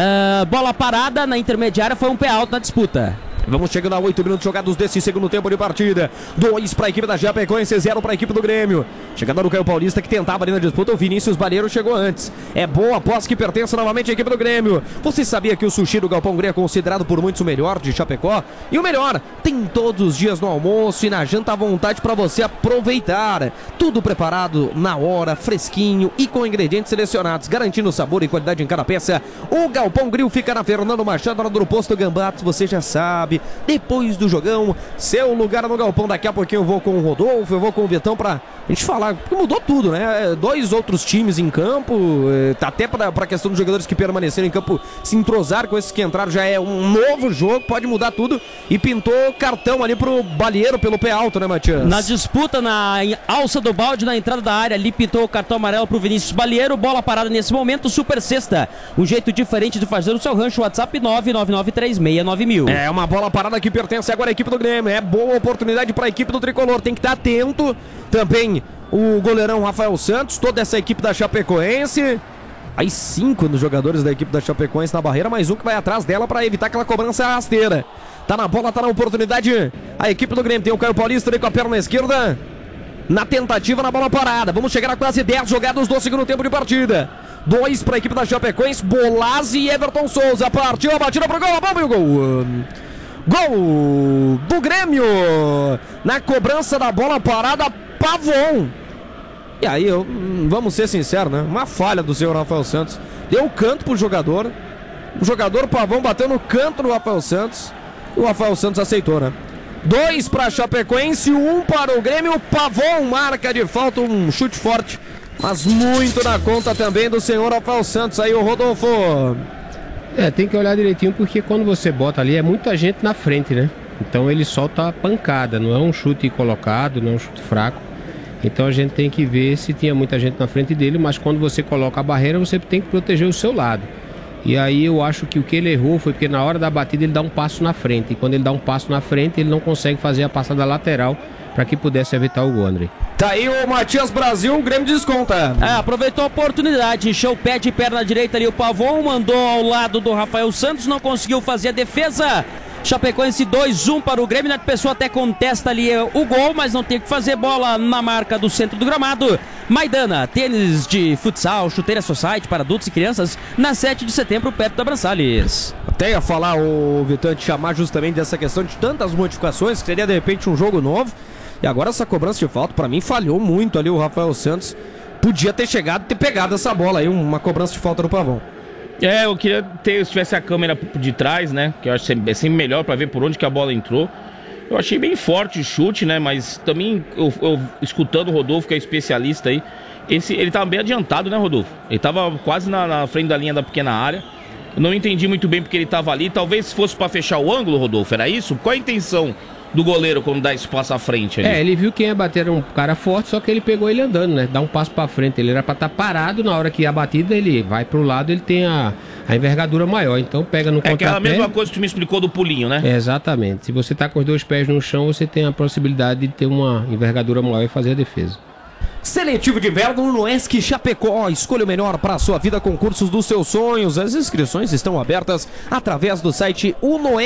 Bola parada na intermediária, foi um pé alto na disputa. Vamos chegando a 8 minutos jogados desse segundo tempo de partida. 2 para a equipe da Chapecoense, 0 para a equipe do Grêmio. Chegada do Caio Paulista, que tentava ali na disputa. O Vinícius Balieiro chegou antes. É boa a posse que pertence novamente à equipe do Grêmio. Você sabia que o sushi do Galpão Grêmio é considerado por muitos o melhor de Chapecó? E o melhor, tem todos os dias no almoço e na janta à vontade para você aproveitar. Tudo preparado na hora, fresquinho e com ingredientes selecionados, garantindo sabor e qualidade em cada peça. O Galpão Grill fica na Fernando Machado, do Posto Gambatos, você já sabe. Depois do jogão, seu lugar no Galpão. Daqui a pouquinho eu vou com o Rodolfo, eu vou com o Vitão pra gente falar, porque mudou tudo, né? 2 outros times em campo, até pra questão dos jogadores que permaneceram em campo se entrosar com esses que entraram, já é um novo jogo, pode mudar tudo. E pintou cartão ali pro Balieiro pelo pé alto, né, Matias? Na disputa, na alça do balde, na entrada da área, ali pintou o cartão amarelo pro Vinícius Balieiro. Bola parada nesse momento, Super Sexta. Um jeito diferente de fazer o seu rancho. WhatsApp 999369000. É uma bola parada que pertence agora à equipe do Grêmio. É boa oportunidade para a equipe do Tricolor. Tem que estar atento. Também o goleirão Rafael Santos, toda essa equipe da Chapecoense. Aí 5 dos jogadores da equipe da Chapecoense na barreira, mais um que vai atrás dela para evitar aquela cobrança rasteira. Tá na bola, tá na oportunidade. A equipe do Grêmio tem o Caio Paulista ali com a perna esquerda. Na tentativa, na bola parada. Vamos chegar a quase 10 jogados do segundo tempo de partida. 2 para a equipe da Chapecoense. Bolazzi e Everton Souza. Partiu a batida pro gol. A bomba e o gol. Gol do Grêmio. Na cobrança da bola parada, Pavon. E aí, vamos ser sinceros, né? Uma falha do senhor Rafael Santos. Deu canto pro jogador. O jogador Pavon bateu no canto do Rafael Santos. E o Rafael Santos aceitou, né? 2 para Chapecoense, 1 para o Grêmio. Pavon marca de falta, um chute forte, mas muito na conta também do senhor Rafael Santos. Aí o Rodolfo. Tem que olhar direitinho, porque quando você bota ali é muita gente na frente, né? Então ele solta a pancada, não é um chute colocado, não é um chute fraco. Então a gente tem que ver se tinha muita gente na frente dele, mas quando você coloca a barreira, você tem que proteger o seu lado. E aí eu acho que o que ele errou foi porque na hora da batida ele dá um passo na frente. E quando ele dá um passo na frente, ele não consegue fazer a passada lateral para que pudesse evitar o gol, André. Tá aí o Matias Brasil, o Grêmio desconta. Aproveitou a oportunidade, encheu o pé de perna direita ali o Pavon, mandou ao lado do Rafael Santos, não conseguiu fazer a defesa. Chapecoense 2-1 para o Grêmio. Neto Pessoa até contesta ali o gol, mas não tem o que fazer. Bola na marca do centro do gramado. Maidana, tênis de futsal, chuteira society para adultos e crianças, na 7 de setembro, perto da Brançales. Até ia falar o Vitante, chamar justamente dessa questão de tantas modificações, que seria de repente um jogo novo. E agora essa cobrança de falta, pra mim, falhou muito ali o Rafael Santos. Podia ter chegado e ter pegado essa bola aí, uma cobrança de falta no Pavão. Eu queria ter, se tivesse a câmera de trás, né? Que eu acho que é sempre melhor pra ver por onde que a bola entrou. Eu achei bem forte o chute, né? Mas também, eu escutando o Rodolfo, que é especialista aí, ele tava bem adiantado, né, Rodolfo? Ele tava quase na frente da linha da pequena área. Eu não entendi muito bem porque ele tava ali. Talvez fosse pra fechar o ângulo, Rodolfo, era isso? Qual a intenção do goleiro quando dá espaço à frente ali? Ele viu que ia bater um cara forte, só que ele pegou ele andando, né? Dá um passo pra frente. Ele era pra estar parado, na hora que a batida ele vai pro lado, ele tem a envergadura maior. Então pega no contrapé. É aquela mesma coisa que tu me explicou do pulinho, né? Exatamente. Se você tá com os dois pés no chão, você tem a possibilidade de ter uma envergadura maior e fazer a defesa. Seletivo de inverno no Unoesc Chapecó. Escolha o melhor para a sua vida, concursos dos seus sonhos. As inscrições estão abertas através do site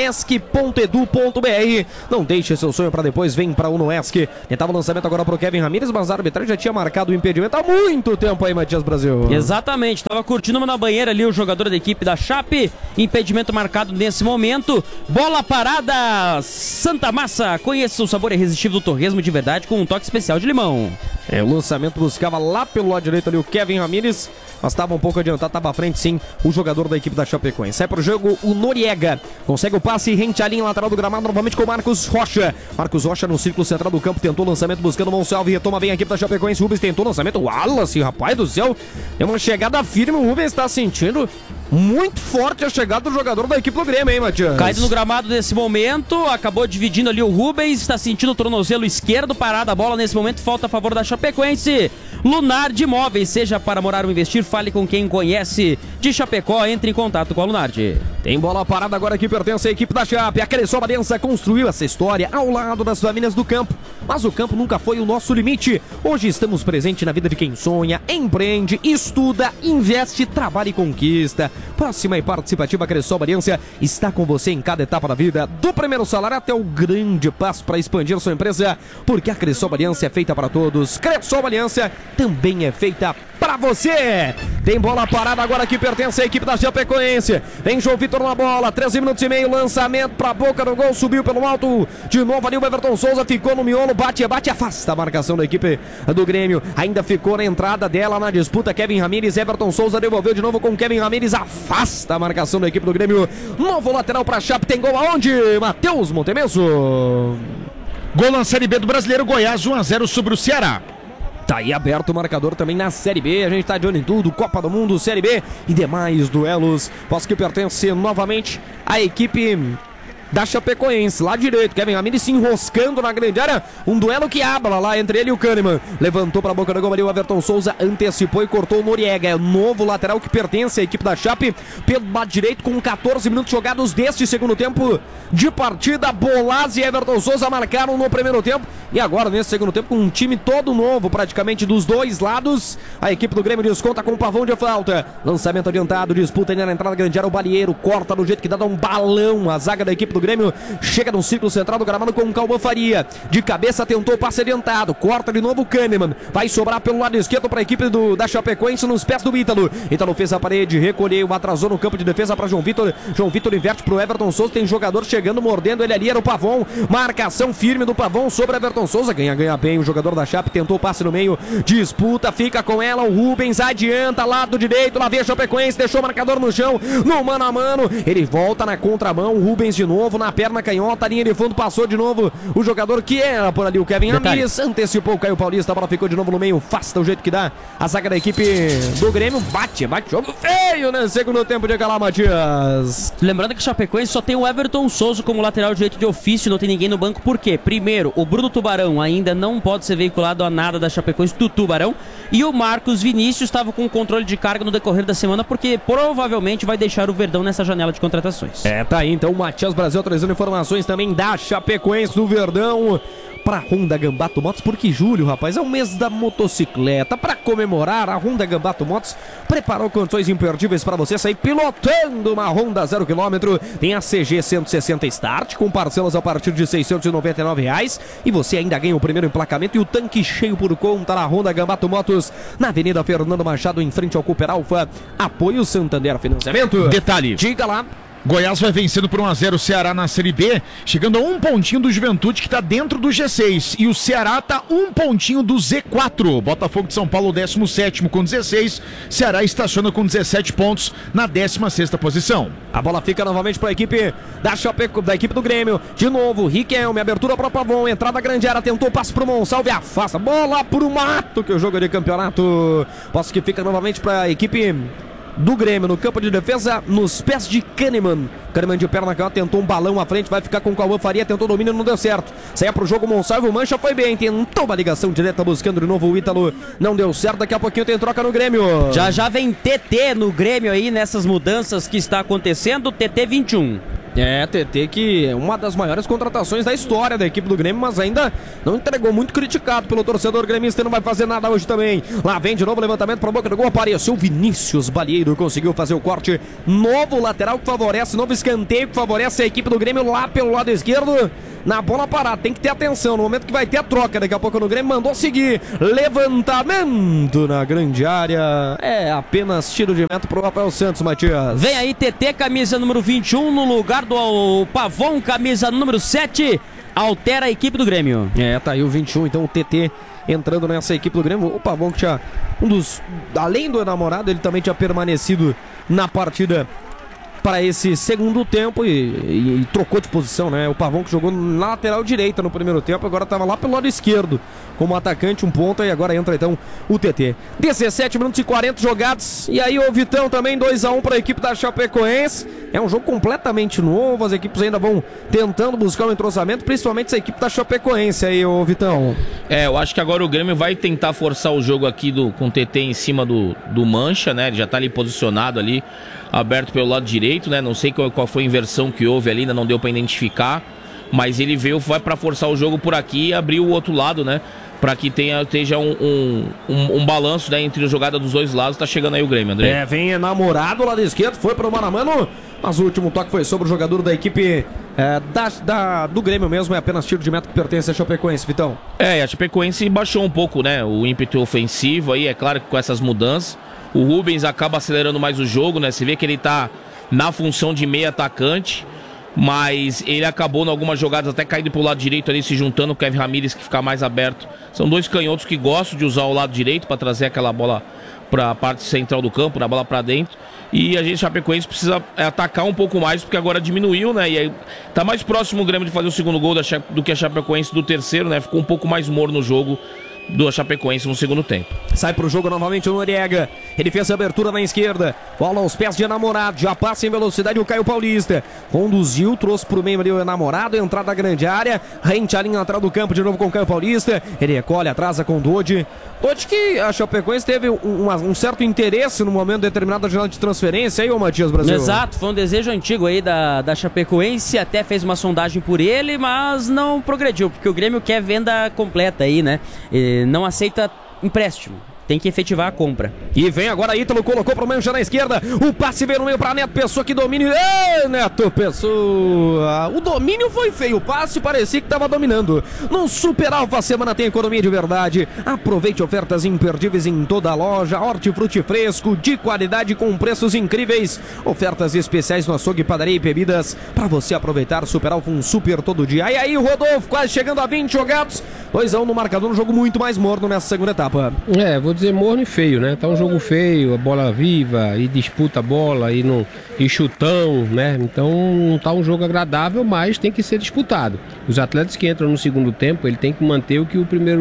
unoesc.edu.br. Não deixe seu sonho para depois, vem para Unoesc. Tentava o lançamento agora para o Kevin Ramírez, mas a arbitragem já tinha marcado o impedimento há muito tempo aí, Matias Brasil. Exatamente, estava curtindo na banheira ali o jogador da equipe da Chape. Impedimento marcado nesse momento. Bola parada, Santa Massa. Conheça o sabor irresistível do torresmo de verdade com um toque especial de limão. O lançamento buscava lá pelo lado direito ali o Kevin Ramírez, mas estava um pouco adiantado, estava à frente sim o jogador da equipe da Chapecoense. Sai para o jogo o Noriega, consegue o passe rente à linha lateral do gramado novamente com o Marcos Rocha. Marcos Rocha no círculo central do campo, tentou o lançamento buscando o Monsalve, retoma bem a equipe da Chapecoense. Rubens tentou o lançamento, Wallace, rapaz do céu, é uma chegada firme, o Rubens está sentindo muito forte a chegada do jogador da equipe do Grêmio, hein, Matias? Caído no gramado nesse momento, acabou dividindo ali o Rubens, está sentindo o tornozelo esquerdo, parada a bola nesse momento, falta a favor da Chapecoense. Lunardi Imóveis, seja para morar ou investir, fale com quem conhece de Chapecó, entre em contato com a Lunardi. Tem bola parada agora que pertence à equipe da Chape. A Cressol Badença construiu essa história ao lado das famílias do campo, mas o campo nunca foi o nosso limite. Hoje estamos presentes na vida de quem sonha, empreende, estuda, investe, trabalha e conquista. Próxima e participativa, a Cressol Badença está com você em cada etapa da vida, do primeiro salário até o grande passo para expandir sua empresa, porque a Cressol Badença é feita para todos. Cressol Badença também é feita para você. Tem bola parada agora que pertence à equipe da Chapecoense. Vem João Vitor na bola, 13 minutos e meio, lançamento para a boca do gol, subiu pelo alto, de novo ali o Everton Souza, ficou no miolo, bate, afasta a marcação da equipe do Grêmio, ainda ficou na entrada dela na disputa, Kevin Ramírez, Everton Souza devolveu de novo com Kevin Ramírez, afasta a marcação da equipe do Grêmio, novo lateral para a Chape, tem gol aonde? Matheus Montemesso. Gol na Série B do Brasileiro, Goiás 1-0 sobre o Ceará. Tá aí aberto o marcador também na Série B. A gente tá de olho em tudo, Copa do Mundo, Série B e demais duelos. Posso que pertence novamente à equipe da Chapecoense, lá direito, Kevin Ramírez se enroscando na grande área, um duelo que abra lá entre ele e o Kahneman, levantou para a boca do gol ali o Everton Souza, antecipou e cortou o Noriega, é o novo lateral que pertence à equipe da Chape, pelo lado direito com 14 minutos jogados deste segundo tempo de partida. Bolaz e Everton Souza marcaram no primeiro tempo e agora nesse segundo tempo com um time todo novo praticamente dos dois lados, a equipe do Grêmio desconta com um pavão de falta, lançamento adiantado, disputa ainda na entrada da grande área, o Balieiro corta do jeito que dá um balão, a zaga da equipe do Grêmio chega no círculo central do gramado com o Cauã Faria, de cabeça tentou o passe adiantado, corta de novo o Kahneman, vai sobrar pelo lado esquerdo para a equipe da Chapecoense nos pés do Ítalo fez a parede, recolheu, atrasou no campo de defesa para João Vitor inverte para o Everton Souza, tem jogador chegando, mordendo ele ali, era o Pavão, marcação firme do Pavão sobre Everton Souza, ganha bem o jogador da Chape, tentou o passe no meio, disputa, fica com ela, o Rubens adianta, lado direito, lá vem a Chapecoense, deixou o marcador no chão, no mano a mano, ele volta na contramão, o Rubens de novo na perna canhota, a linha de fundo, passou de novo o jogador que era por ali, o Kevin Ramírez, antecipou o Caio Paulista, a bola ficou de novo no meio, afasta o jeito que dá a zaga da equipe do Grêmio, bate jogo feio, né, segundo tempo de Calá, Matias. Lembrando que o Chapecoense só tem o Everton Souza como lateral direito de ofício, não tem ninguém no banco, por quê? Primeiro, o Bruno Tubarão ainda não pode ser veiculado a nada da Chapecoense do Tubarão, e o Marcos Vinícius estava com controle de carga no decorrer da semana, porque provavelmente vai deixar o Verdão nessa janela de contratações. Tá aí então o Matias Brasil atualizando informações também da Chapecoense do Verdão para Honda Gambato Motos, porque julho, rapaz, é o mês da motocicleta. Para comemorar, a Honda Gambato Motos preparou condições imperdíveis para você sair pilotando uma Honda 0 km. Tem a CG 160 Start com parcelas a partir de R$ 699 e você ainda ganha o primeiro emplacamento e o tanque cheio por conta da Honda Gambato Motos na Avenida Fernando Machado, em frente ao Cooper Alfa. Apoio Santander Financiamento. Detalhe. Diga lá. Goiás vai vencendo por 1-0 o Ceará na Série B, chegando a um pontinho do Juventude, que está dentro do G6. E o Ceará está um pontinho do Z4. Botafogo de São Paulo, 17º com 16. Ceará estaciona com 17 pontos na 16ª posição. A bola fica novamente para a equipe da equipe do Grêmio. De novo, Riquelme, abertura para o Pavon, entrada grande área, tentou passe para o Monsalve, afasta, bola para o mato, que é o jogo de campeonato. Posse que fica novamente para a equipe do Grêmio no campo de defesa, nos pés de Kahneman. Kahneman de perna canhota, tentou um balão à frente, vai ficar com o Cauã Faria, tentou domínio, não deu certo. Saia pro jogo, Monsalvo, Mancha foi bem, tentou uma ligação direta buscando de novo o Ítalo, não deu certo, daqui a pouquinho tem troca no Grêmio. Já vem TT no Grêmio aí, nessas mudanças que está acontecendo, TT 21. É, TT que é uma das maiores contratações da história da equipe do Grêmio, mas ainda não entregou, muito criticado pelo torcedor gremista, não vai fazer nada hoje também. Lá vem de novo, levantamento para a boca do gol, apareceu Vinícius Balieiro, conseguiu fazer o corte, novo lateral que favorece, novo escanteio que favorece a equipe do Grêmio lá pelo lado esquerdo. Na bola parada, tem que ter atenção no momento que vai ter a troca daqui a pouco no Grêmio, mandou seguir, levantamento na grande área, é apenas tiro de meta pro Rafael Santos, Matias. Vem aí TT, camisa número 21, no lugar do Pavon, camisa número 7, altera a equipe do Grêmio. É, tá aí o 21, então o TT entrando nessa equipe do Grêmio, o Pavon que tinha além do namorado, ele também tinha permanecido na partida para esse segundo tempo e trocou de posição, né? O Pavon que jogou na lateral direita no primeiro tempo, agora estava lá pelo lado esquerdo como atacante, um ponta, e agora entra então o TT. 17 minutos e 40 jogados, e aí o Vitão também 2-1 para a equipe da Chapecoense. É um jogo completamente novo, as equipes ainda vão tentando buscar um entrosamento, principalmente essa equipe da Chapecoense aí, ô Vitão. É, eu acho que agora o Grêmio vai tentar forçar o jogo aqui com o TT em cima do Mancha, né? Ele já tá ali posicionado ali, aberto pelo lado direito, né? Não sei qual foi a inversão que houve ali, ainda não deu para identificar, mas ele vai para forçar o jogo por aqui e abrir o outro lado, né? Para que esteja um balanço, né, entre a jogada dos dois lados. Tá chegando aí o Grêmio, André. É, vem enamorado lá lado esquerdo, foi pro mano a mano, mas o último toque foi sobre o jogador da equipe do Grêmio mesmo, é apenas tiro de meta que pertence a Chapecoense, Vitão. É, a Chapecoense baixou um pouco, né, o ímpeto ofensivo aí, é claro que com essas mudanças, o Rubens acaba acelerando mais o jogo, né, você vê que ele tá na função de meio atacante, mas ele acabou em algumas jogadas até caindo pro lado direito ali, se juntando com o Kevin Ramírez, que fica mais aberto. São dois canhotos que gostam de usar o lado direito para trazer aquela bola para a parte central do campo, na bola para dentro. E a gente, Chapecoense, precisa atacar um pouco mais, porque agora diminuiu, né? E aí tá mais próximo o Grêmio de fazer o segundo gol do que a Chapecoense do terceiro, né? Ficou um pouco mais morno no jogo do Chapecoense no segundo tempo. Sai pro jogo novamente o Noriega. Ele fez a abertura na esquerda. Bola aos pés de Enamorado. Já passa em velocidade o Caio Paulista. Conduziu, trouxe pro meio ali o Enamorado. Entrada da grande área. Rente a linha atrás do campo de novo com o Caio Paulista. Ele recolhe, atrasa com o Dodi. Dodi que a Chapecoense teve um certo interesse no momento determinado da janela de transferência aí, ô Matias Brasil. Exato, foi um desejo antigo aí da Chapecoense. Até fez uma sondagem por ele, mas não progrediu, porque o Grêmio quer venda completa aí, né? Não aceita empréstimo, tem que efetivar a compra. E vem agora Ítalo, colocou pro Mancha na esquerda, o passe veio no meio pra Neto Pessoa, que domínio. Ei, Neto Pessoa, o domínio foi feio, o passe parecia que tava dominando. No Super Alfa Semana tem economia de verdade. Aproveite ofertas imperdíveis em toda a loja, hortifruti fresco, de qualidade com preços incríveis. Ofertas especiais no açougue, padaria e bebidas, pra você aproveitar. Super Alfa, um super todo dia. E aí o Rodolfo, quase chegando a 20 jogados, 2-1 no marcador, um jogo muito mais morno nessa segunda etapa. Vou dizer morno e feio, né? Tá um jogo feio, a bola viva, e disputa a bola, e chutão, né? Então não tá um jogo agradável, mas tem que ser disputado. Os atletas que entram no segundo tempo, ele tem que manter o que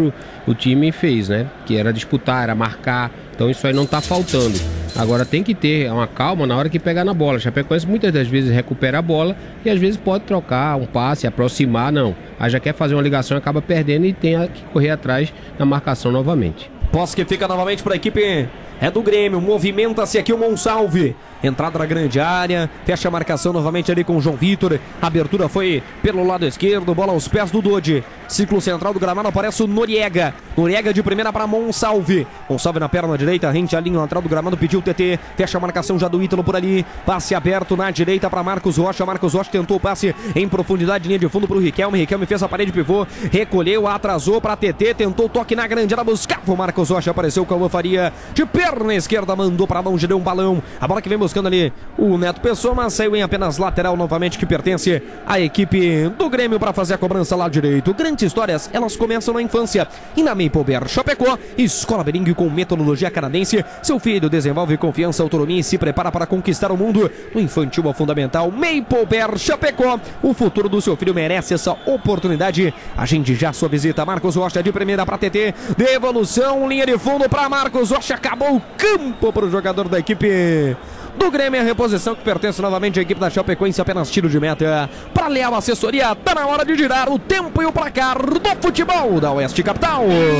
o time fez, né? Que era disputar, era marcar. Então isso aí não tá faltando. Agora tem que ter uma calma na hora que pegar na bola. Chapecoense muitas das vezes recupera a bola e às vezes pode trocar um passe, aproximar, não. Aí já quer fazer uma ligação e acaba perdendo e tem que correr atrás na marcação novamente. Posse que fica novamente para a equipe é do Grêmio. Movimenta-se aqui o Monsalve. Entrada na grande área, fecha a marcação novamente ali com o João Vitor. A abertura foi pelo lado esquerdo, bola aos pés do Dodi. Círculo central do gramado, aparece o Noriega. Noriega de primeira para Monsalve. Monsalve na perna direita, rente a linha lateral do gramado, pediu o TT. Fecha a marcação já do Ítalo por ali. Passe aberto na direita para Marcos Rocha. Marcos Rocha tentou o passe em profundidade, linha de fundo para o Riquelme. Riquelme fez a parede pivô, recolheu, atrasou para TT. Tentou toque na grande área, buscava o Marcos Rocha. Apareceu o Cauã Faria de perna esquerda, mandou para longe, deu um balão. A bola que vem buscando ali o Neto Pessoa, mas saiu em apenas lateral novamente, que pertence à equipe do Grêmio para fazer a cobrança lá direito. Grandes histórias, elas começam na infância. E na Maple Bear Chapecó, escola bilíngue com metodologia canadense. Seu filho desenvolve confiança, autonomia e se prepara para conquistar o mundo. Do infantil ao fundamental, Maple Bear Chapecó. O futuro do seu filho merece essa oportunidade. Agende já sua visita. Marcos Rocha de primeira para TT. Devolução, linha de fundo para Marcos Rocha. Acabou o campo para o jogador da equipe do Grêmio. A reposição que pertence novamente à equipe da Chapecoense, apenas tiro de meta para Leal Assessoria. Tá na hora de girar o tempo e o placar do futebol da Oeste Capital.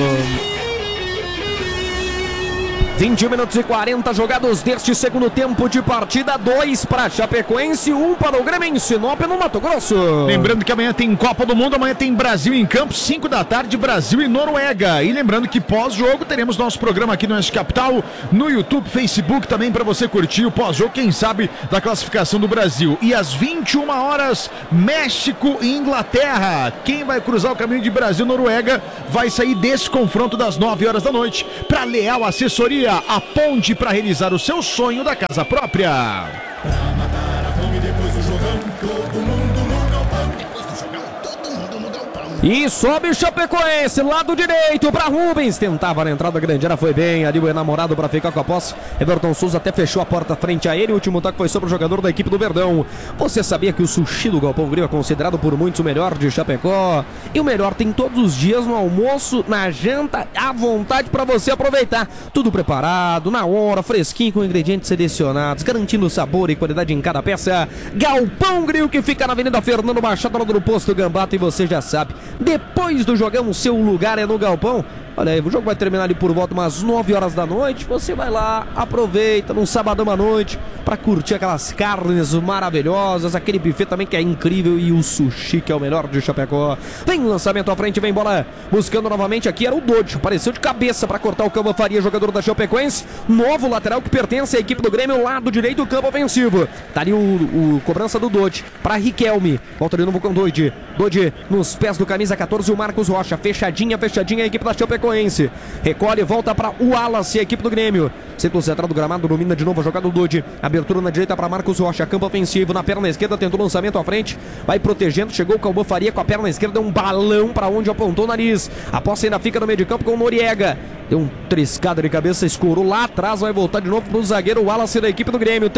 20 minutos e 40 jogados deste segundo tempo de partida. 2 para Chapecoense, 1 para o Grêmio em Sinop, no Mato Grosso. Lembrando que amanhã tem Copa do Mundo, amanhã tem Brasil em campo, 5 da tarde, Brasil e Noruega. E lembrando que pós-jogo teremos nosso programa aqui no Oeste Capital, no YouTube, Facebook também, para você curtir o pós-jogo, quem sabe, da classificação do Brasil. E às 21 horas, México e Inglaterra. Quem vai cruzar o caminho de Brasil e Noruega vai sair desse confronto das 9 horas da noite para Leal Assessoria, a ponte para realizar o seu sonho da casa própria. Pra matar a fome depois do jogão, todo mundo no galpão. Depois do jogão, todo mundo no galpão. E sobe o Chapecoense, lado direito para Rubens. Tentava na entrada grande, era foi bem. Ali o enamorado para ficar com a posse. Everton Souza até fechou a porta frente a ele. O último toque foi sobre o jogador da equipe do Verdão. Você sabia que o sushi do Galpão Grill é considerado por muitos o melhor de Chapecó? E o melhor tem todos os dias no almoço, na janta, à vontade para você aproveitar. Tudo preparado, na hora, fresquinho, com ingredientes selecionados, garantindo sabor e qualidade em cada peça. Galpão Grill, que fica na Avenida Fernando Machado, do Posto Gambata, e você já sabe, depois do jogão, o seu lugar é no Galpão. Olha aí, o jogo vai terminar ali por volta umas 9 horas da noite. Você vai lá, aproveita num sabadão à noite para curtir aquelas carnes maravilhosas, aquele buffet também que é incrível e o sushi que é o melhor de Chapecó. Vem lançamento à frente, vem bola buscando novamente aqui, era o Dodi, apareceu de cabeça para cortar o Cauã Faria, jogador da Chapecoense. Novo lateral que pertence à equipe do Grêmio, lado direito do campo ofensivo. Tá ali o cobrança do Dodi para Riquelme, volta de novo com o Dodi. Dodi nos pés do camisa 14, o Marcos Rocha, fechadinha a equipe da Chapecoense. Recolhe, volta para o Wallace, a equipe do Grêmio. Círculo central do gramado, domina de novo a jogada do Dodi. Abertura na direita para Marcos Rocha, campo ofensivo, na perna esquerda, tentou lançamento à frente, vai protegendo, chegou o Cauã Faria com a perna esquerda, um balão para onde apontou o nariz. A posse ainda fica no meio de campo com o Noriega. Deu um triscada de cabeça, escorou lá atrás, vai voltar de novo pro zagueiro Wallace da equipe do Grêmio.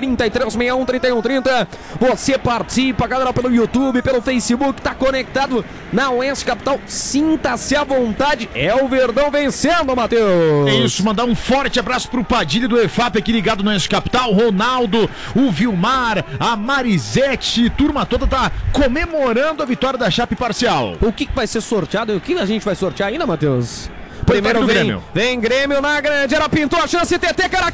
3361-3130. Você participa, galera, pelo YouTube, pelo Facebook, tá conectado na Oeste Capital. Sinta-se à vontade. É o Verdão vencendo, Matheus. É isso, mandar um forte abraço pro Padilha do EFAP aqui ligado no Oeste Capital. Ronaldo, o Vilmar, a Marisete, turma toda tá comemorando a vitória da Chape parcial. O que vai ser sorteado e o que a gente vai sortear ainda, Matheus? Primeiro vem Grêmio na grande, ela pintou a chance, TT, cara,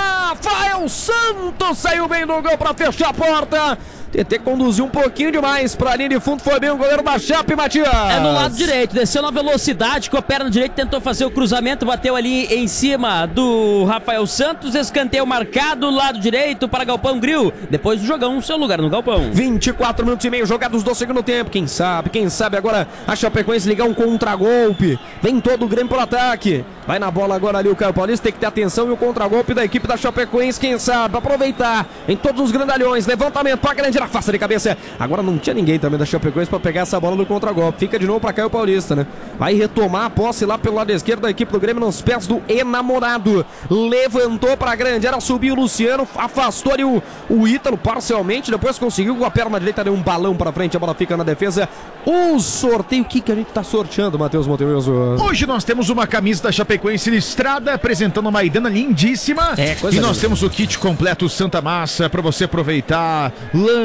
Rafael Santos saiu bem do gol pra fechar a porta. TT conduziu um pouquinho demais pra linha de fundo, foi bem o goleiro da Chape, Matias. É no lado direito, desceu na velocidade, com a perna direita, tentou fazer o cruzamento, bateu ali em cima do Rafael Santos, escanteio marcado, lado direito para Galpão Grill. Depois do jogão, seu lugar no Galpão. 24 minutos e meio jogados do segundo tempo, quem sabe agora a Chapecoense ligar um contragolpe. Vem todo o Grêmio pro ataque. Vai na bola agora ali o Caio Paulista, tem que ter atenção e o contragolpe da equipe da Chapecoense, quem sabe, aproveitar em todos os grandalhões, levantamento pra grande, afasta de cabeça. Agora não tinha ninguém também da Chapecoense pra pegar essa bola do contragolpe, fica de novo pra Caio Paulista, né? Vai retomar a posse lá pelo lado esquerdo da equipe do Grêmio, nos pés do enamorado. Levantou pra grande, era subiu o Luciano, afastou ali o Ítalo parcialmente, depois conseguiu com a perna direita, deu um balão pra frente, a bola fica na defesa. O sorteio, o que a gente tá sorteando, Matheus Montevideo? Hoje nós temos uma camisa da Chapecoense listrada, apresentando uma Maidana lindíssima. E nós temos o kit completo Santa Massa pra você aproveitar.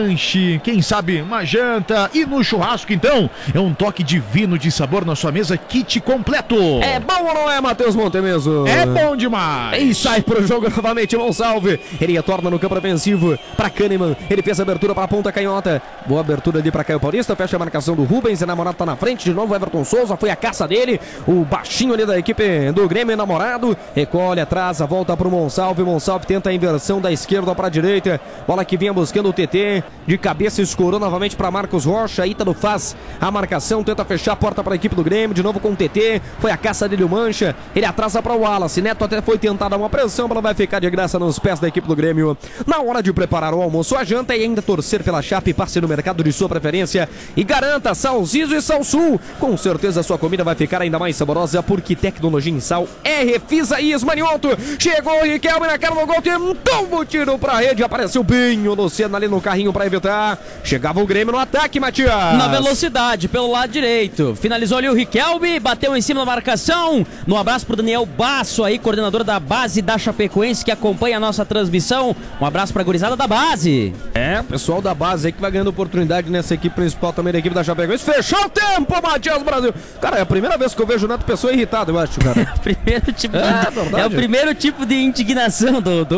lanche, quem sabe uma janta. E no churrasco, então, é um toque divino de sabor na sua mesa, kit completo. É bom ou não é, Matheus Montemeso? É bom demais. E sai pro jogo novamente, Monsalve. Ele retorna no campo defensivo para Kahneman. Ele fez a abertura para a ponta canhota. Boa abertura ali para Caio Paulista. Fecha a marcação do Rubens. E Namorado tá na frente. De novo, Everton Souza. Foi a caça dele. O baixinho ali da equipe do Grêmio, Namorado. Recolhe atrás, a volta pro Monsalve. Monsalve tenta a inversão da esquerda para a direita. Bola que vinha buscando o TT. De cabeça escorou novamente para Marcos Rocha. Ítalo faz a marcação. Tenta fechar a porta para a equipe do Grêmio. De novo com o TT. Foi a caça dele, o Mancha. Ele atrasa para o Wallace. Neto até foi tentar dar uma pressão. Ela vai ficar de graça nos pés da equipe do Grêmio. Na hora de preparar o almoço, a janta e ainda torcer pela Chape, passe no mercado de sua preferência e garanta Salzizo e Salsul. Com certeza a sua comida vai ficar ainda mais saborosa, porque tecnologia em sal é Refisa e Esmanioto. Chegou o Riquelme na cara do gol, tentou o tiro pra rede, apareceu bem o Luciano ali no carrinho pra evitar. Chegava o Grêmio no ataque, Matias. Na velocidade, pelo lado direito. Finalizou ali o Riquelme, bateu em cima da marcação. No abraço pro Daniel Basso aí, coordenador da base da Chapecoense, que acompanha a nossa transmissão. Um abraço pra gurizada da base. É, pessoal da base aí que vai ganhando oportunidade nessa equipe principal também da equipe da Chapecoense. Fechou o tempo, Matias Brasil. Cara, é a primeira vez que eu vejo o Neto Pessoa irritado, eu acho, cara. Primeiro tipo é o primeiro tipo de indignação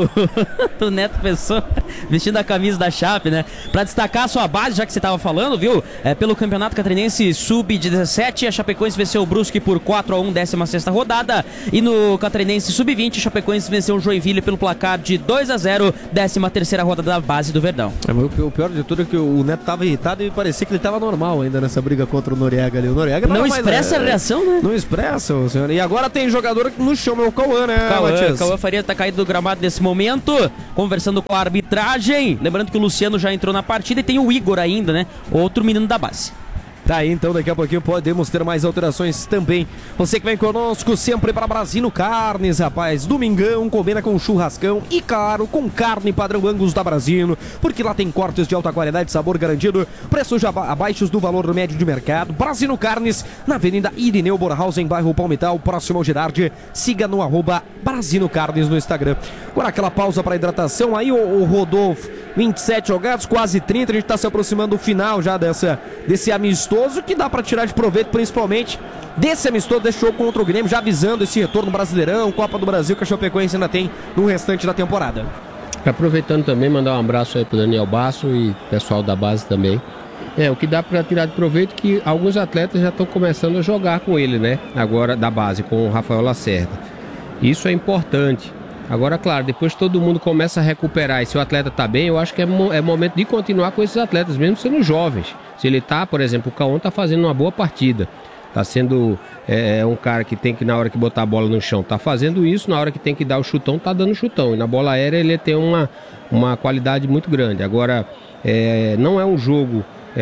do Neto Pessoa, vestindo a camisa da Chape, né? Pra destacar a sua base, já que você tava falando, viu? Pelo Campeonato Catarinense Sub-17, a Chapecoense venceu o Brusque por 4-1, 16ª rodada. E no Catarinense Sub-20, a Chapecoense venceu o Joinville pelo placar de 2-0, 13ª rodada da base do Verdão. O pior de tudo é que o Neto tava irritado e parecia que ele tava normal ainda nessa briga contra o Noriega ali. O Noriega não expressa a reação, né? Não expressa, senhor. E agora tem jogador no chão, é o Cauã, né, Matias? Cauã Faria tá caído do gramado nesse momento, conversando com a arbitragem. Lembrando que o Luciano já entrou na partida e tem o Igor ainda, né? Outro menino da base. Tá aí, então daqui a pouquinho podemos ter mais alterações também. Você que vem conosco sempre para Brasino Carnes, rapaz. Domingão, combina com churrascão e, claro, com carne padrão Angus da Brasino, porque lá tem cortes de alta qualidade, sabor garantido, preços já abaixo do valor médio de mercado. Brasino Carnes, na Avenida Irineu Borhausen, bairro Palmital, próximo ao Girardi. Siga no @Brasino Carnes no Instagram. Agora aquela pausa para hidratação aí, o Rodolfo. 27 jogados, quase 30, a gente tá se aproximando do final já desse amistoso, que dá pra tirar de proveito principalmente desse amistoso, desse jogo contra o Grêmio, já avisando esse retorno Brasileirão, Copa do Brasil que a Chapecoense ainda tem no restante da temporada. Aproveitando também, mandar um abraço aí pro Daniel Basso e pessoal da base também. O que dá para tirar de proveito é que alguns atletas já estão começando a jogar com ele, né? Agora da base, com o Rafael Lacerda. Isso é importante. Agora, claro, depois todo mundo começa a recuperar e se o atleta está bem, eu acho que é momento de continuar com esses atletas, mesmo sendo jovens. Se ele está, por exemplo, o Cauã está fazendo uma boa partida, está sendo um cara que tem que, na hora que botar a bola no chão, está fazendo isso, na hora que tem que dar o chutão, está dando chutão. E na bola aérea ele tem uma qualidade muito grande. Agora, não é um jogo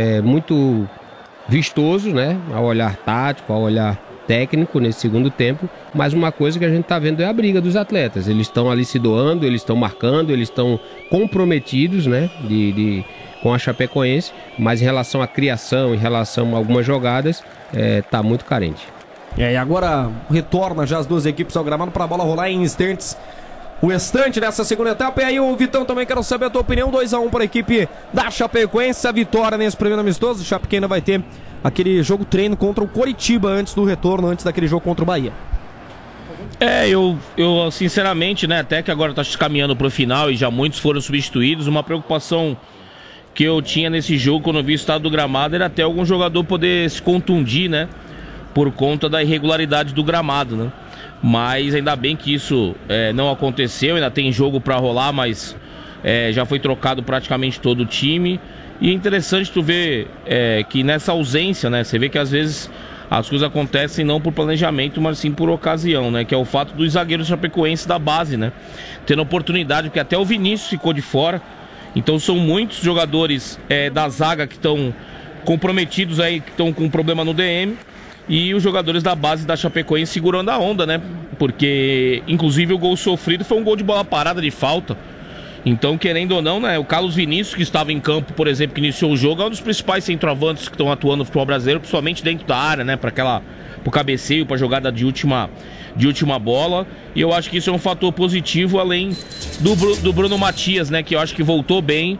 muito vistoso, né? Ao olhar tático, ao olhar técnico nesse segundo tempo, mas uma coisa que a gente está vendo é a briga dos atletas. Eles estão ali se doando, eles estão marcando, eles estão comprometidos, né, com a Chapecoense, mas em relação à criação, em relação a algumas jogadas, está muito carente. E agora retorna já as duas equipes ao gramado para a bola rolar em instantes. O restante dessa segunda etapa. E aí, o Vitão, também quero saber a tua opinião. 2-1 para a equipe da Chapecoense. A vitória nesse primeiro amistoso. O Chape que ainda vai ter aquele jogo treino contra o Coritiba antes do retorno, antes daquele jogo contra o Bahia. Eu sinceramente, né, até que agora tá caminhando pro final e já muitos foram substituídos, uma preocupação que eu tinha nesse jogo quando eu vi o estado do gramado era até algum jogador poder se contundir, né, por conta da irregularidade do gramado, né. Mas ainda bem que isso não aconteceu, ainda tem jogo para rolar, mas já foi trocado praticamente todo o time. E é interessante tu ver que nessa ausência, né, você vê que às vezes as coisas acontecem não por planejamento, mas sim por ocasião, né, que é o fato dos zagueiros chapecoenses da base, né, tendo oportunidade, porque até o Vinícius ficou de fora. Então são muitos jogadores da zaga que estão comprometidos aí, que estão com problema no DM. E os jogadores da base da Chapecoense segurando a onda, né? Porque, inclusive, o gol sofrido foi um gol de bola parada de falta. Então, querendo ou não, né? O Carlos Vinícius, que estava em campo, por exemplo, que iniciou o jogo, é um dos principais centroavantes que estão atuando no futebol brasileiro, principalmente dentro da área, né? Pro cabeceio, pra jogada de última bola. E eu acho que isso é um fator positivo, além do Bruno Matias, né? Que eu acho que voltou bem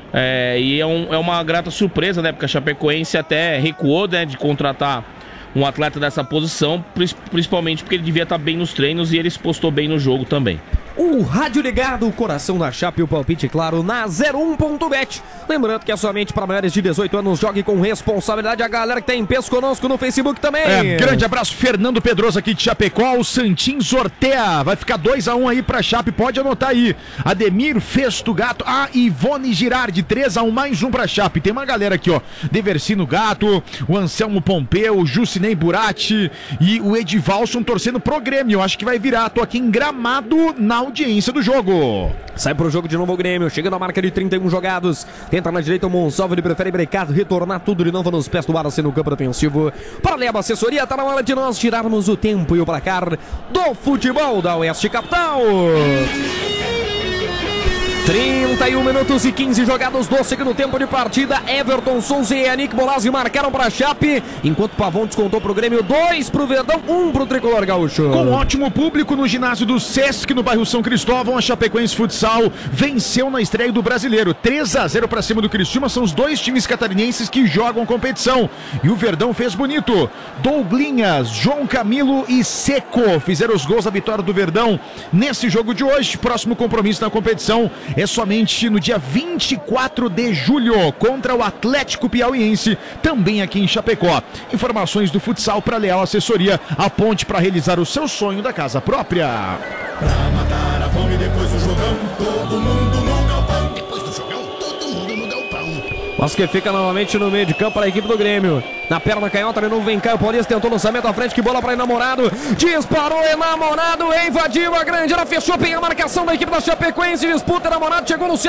E é uma grata surpresa, né? Porque a Chapecoense até recuou, né, de contratar um atleta dessa posição, principalmente porque ele devia estar bem nos treinos e ele se postou bem no jogo também. O rádio ligado, o coração da Chape e o palpite, claro, na 01.bet. Lembrando que é somente para maiores de 18 anos, jogue com responsabilidade. A galera que tem em peso conosco no Facebook também. Grande abraço, Fernando Pedroso aqui de Chapecó. O Santin sorteia, vai ficar 2-1 aí pra Chape, pode anotar aí. Ademir Festo Gato, Ivone Girardi, 3-1, mais um pra Chape. Tem uma galera aqui, ó, Deversino Gato, o Anselmo Pompeu, o Jucinei Burati e o Edivalson torcendo pro Grêmio. Acho que vai virar, tô aqui em Gramado na audiência do jogo. Sai pro jogo de novo o Grêmio, chegando a marca de 31 jogados. Tenta na direita o Monsalvo, ele prefere brecar, retornar tudo de novo nos pés do Wallace no campo defensivo. Para a Leba Assessoria, tá na hora de nós tirarmos o tempo e o placar do futebol da Oeste Capital. 31 minutos e 15 jogados do segundo tempo de partida. Everton Souza e Yannick Bolazzi marcaram para a Chape, enquanto Pavão descontou para o Grêmio, 2 para o Verdão, 1 para o Tricolor Gaúcho. Com ótimo público no ginásio do Sesc, no bairro São Cristóvão, a Chapecoense Futsal venceu na estreia do Brasileiro, 3-0 para cima do Criciúma. São os dois times catarinenses que jogam competição, e o Verdão fez bonito. Douglinhas, João Camilo e Seco fizeram os gols da vitória do Verdão nesse jogo de hoje. Próximo compromisso na competição é somente no dia 24 de julho contra o Atlético Piauiense, também aqui em Chapecó. Informações do futsal para Leal Assessoria, a ponte para realizar o seu sonho da casa própria. Pra matar a fome depois do jogão, todo mundo no galpão. Depois do jogão, todo mundo no galpão. Mas que fica novamente no meio de campo para a equipe do Grêmio. Na perna canhota, de novo vem cá, o Paulista tentou lançamento à frente, que bola para Enamorado. Disparou Enamorado, invadiu a grande área, fechou bem a marcação da equipe da Chapecoense. Disputa Enamorado, chegou no centro.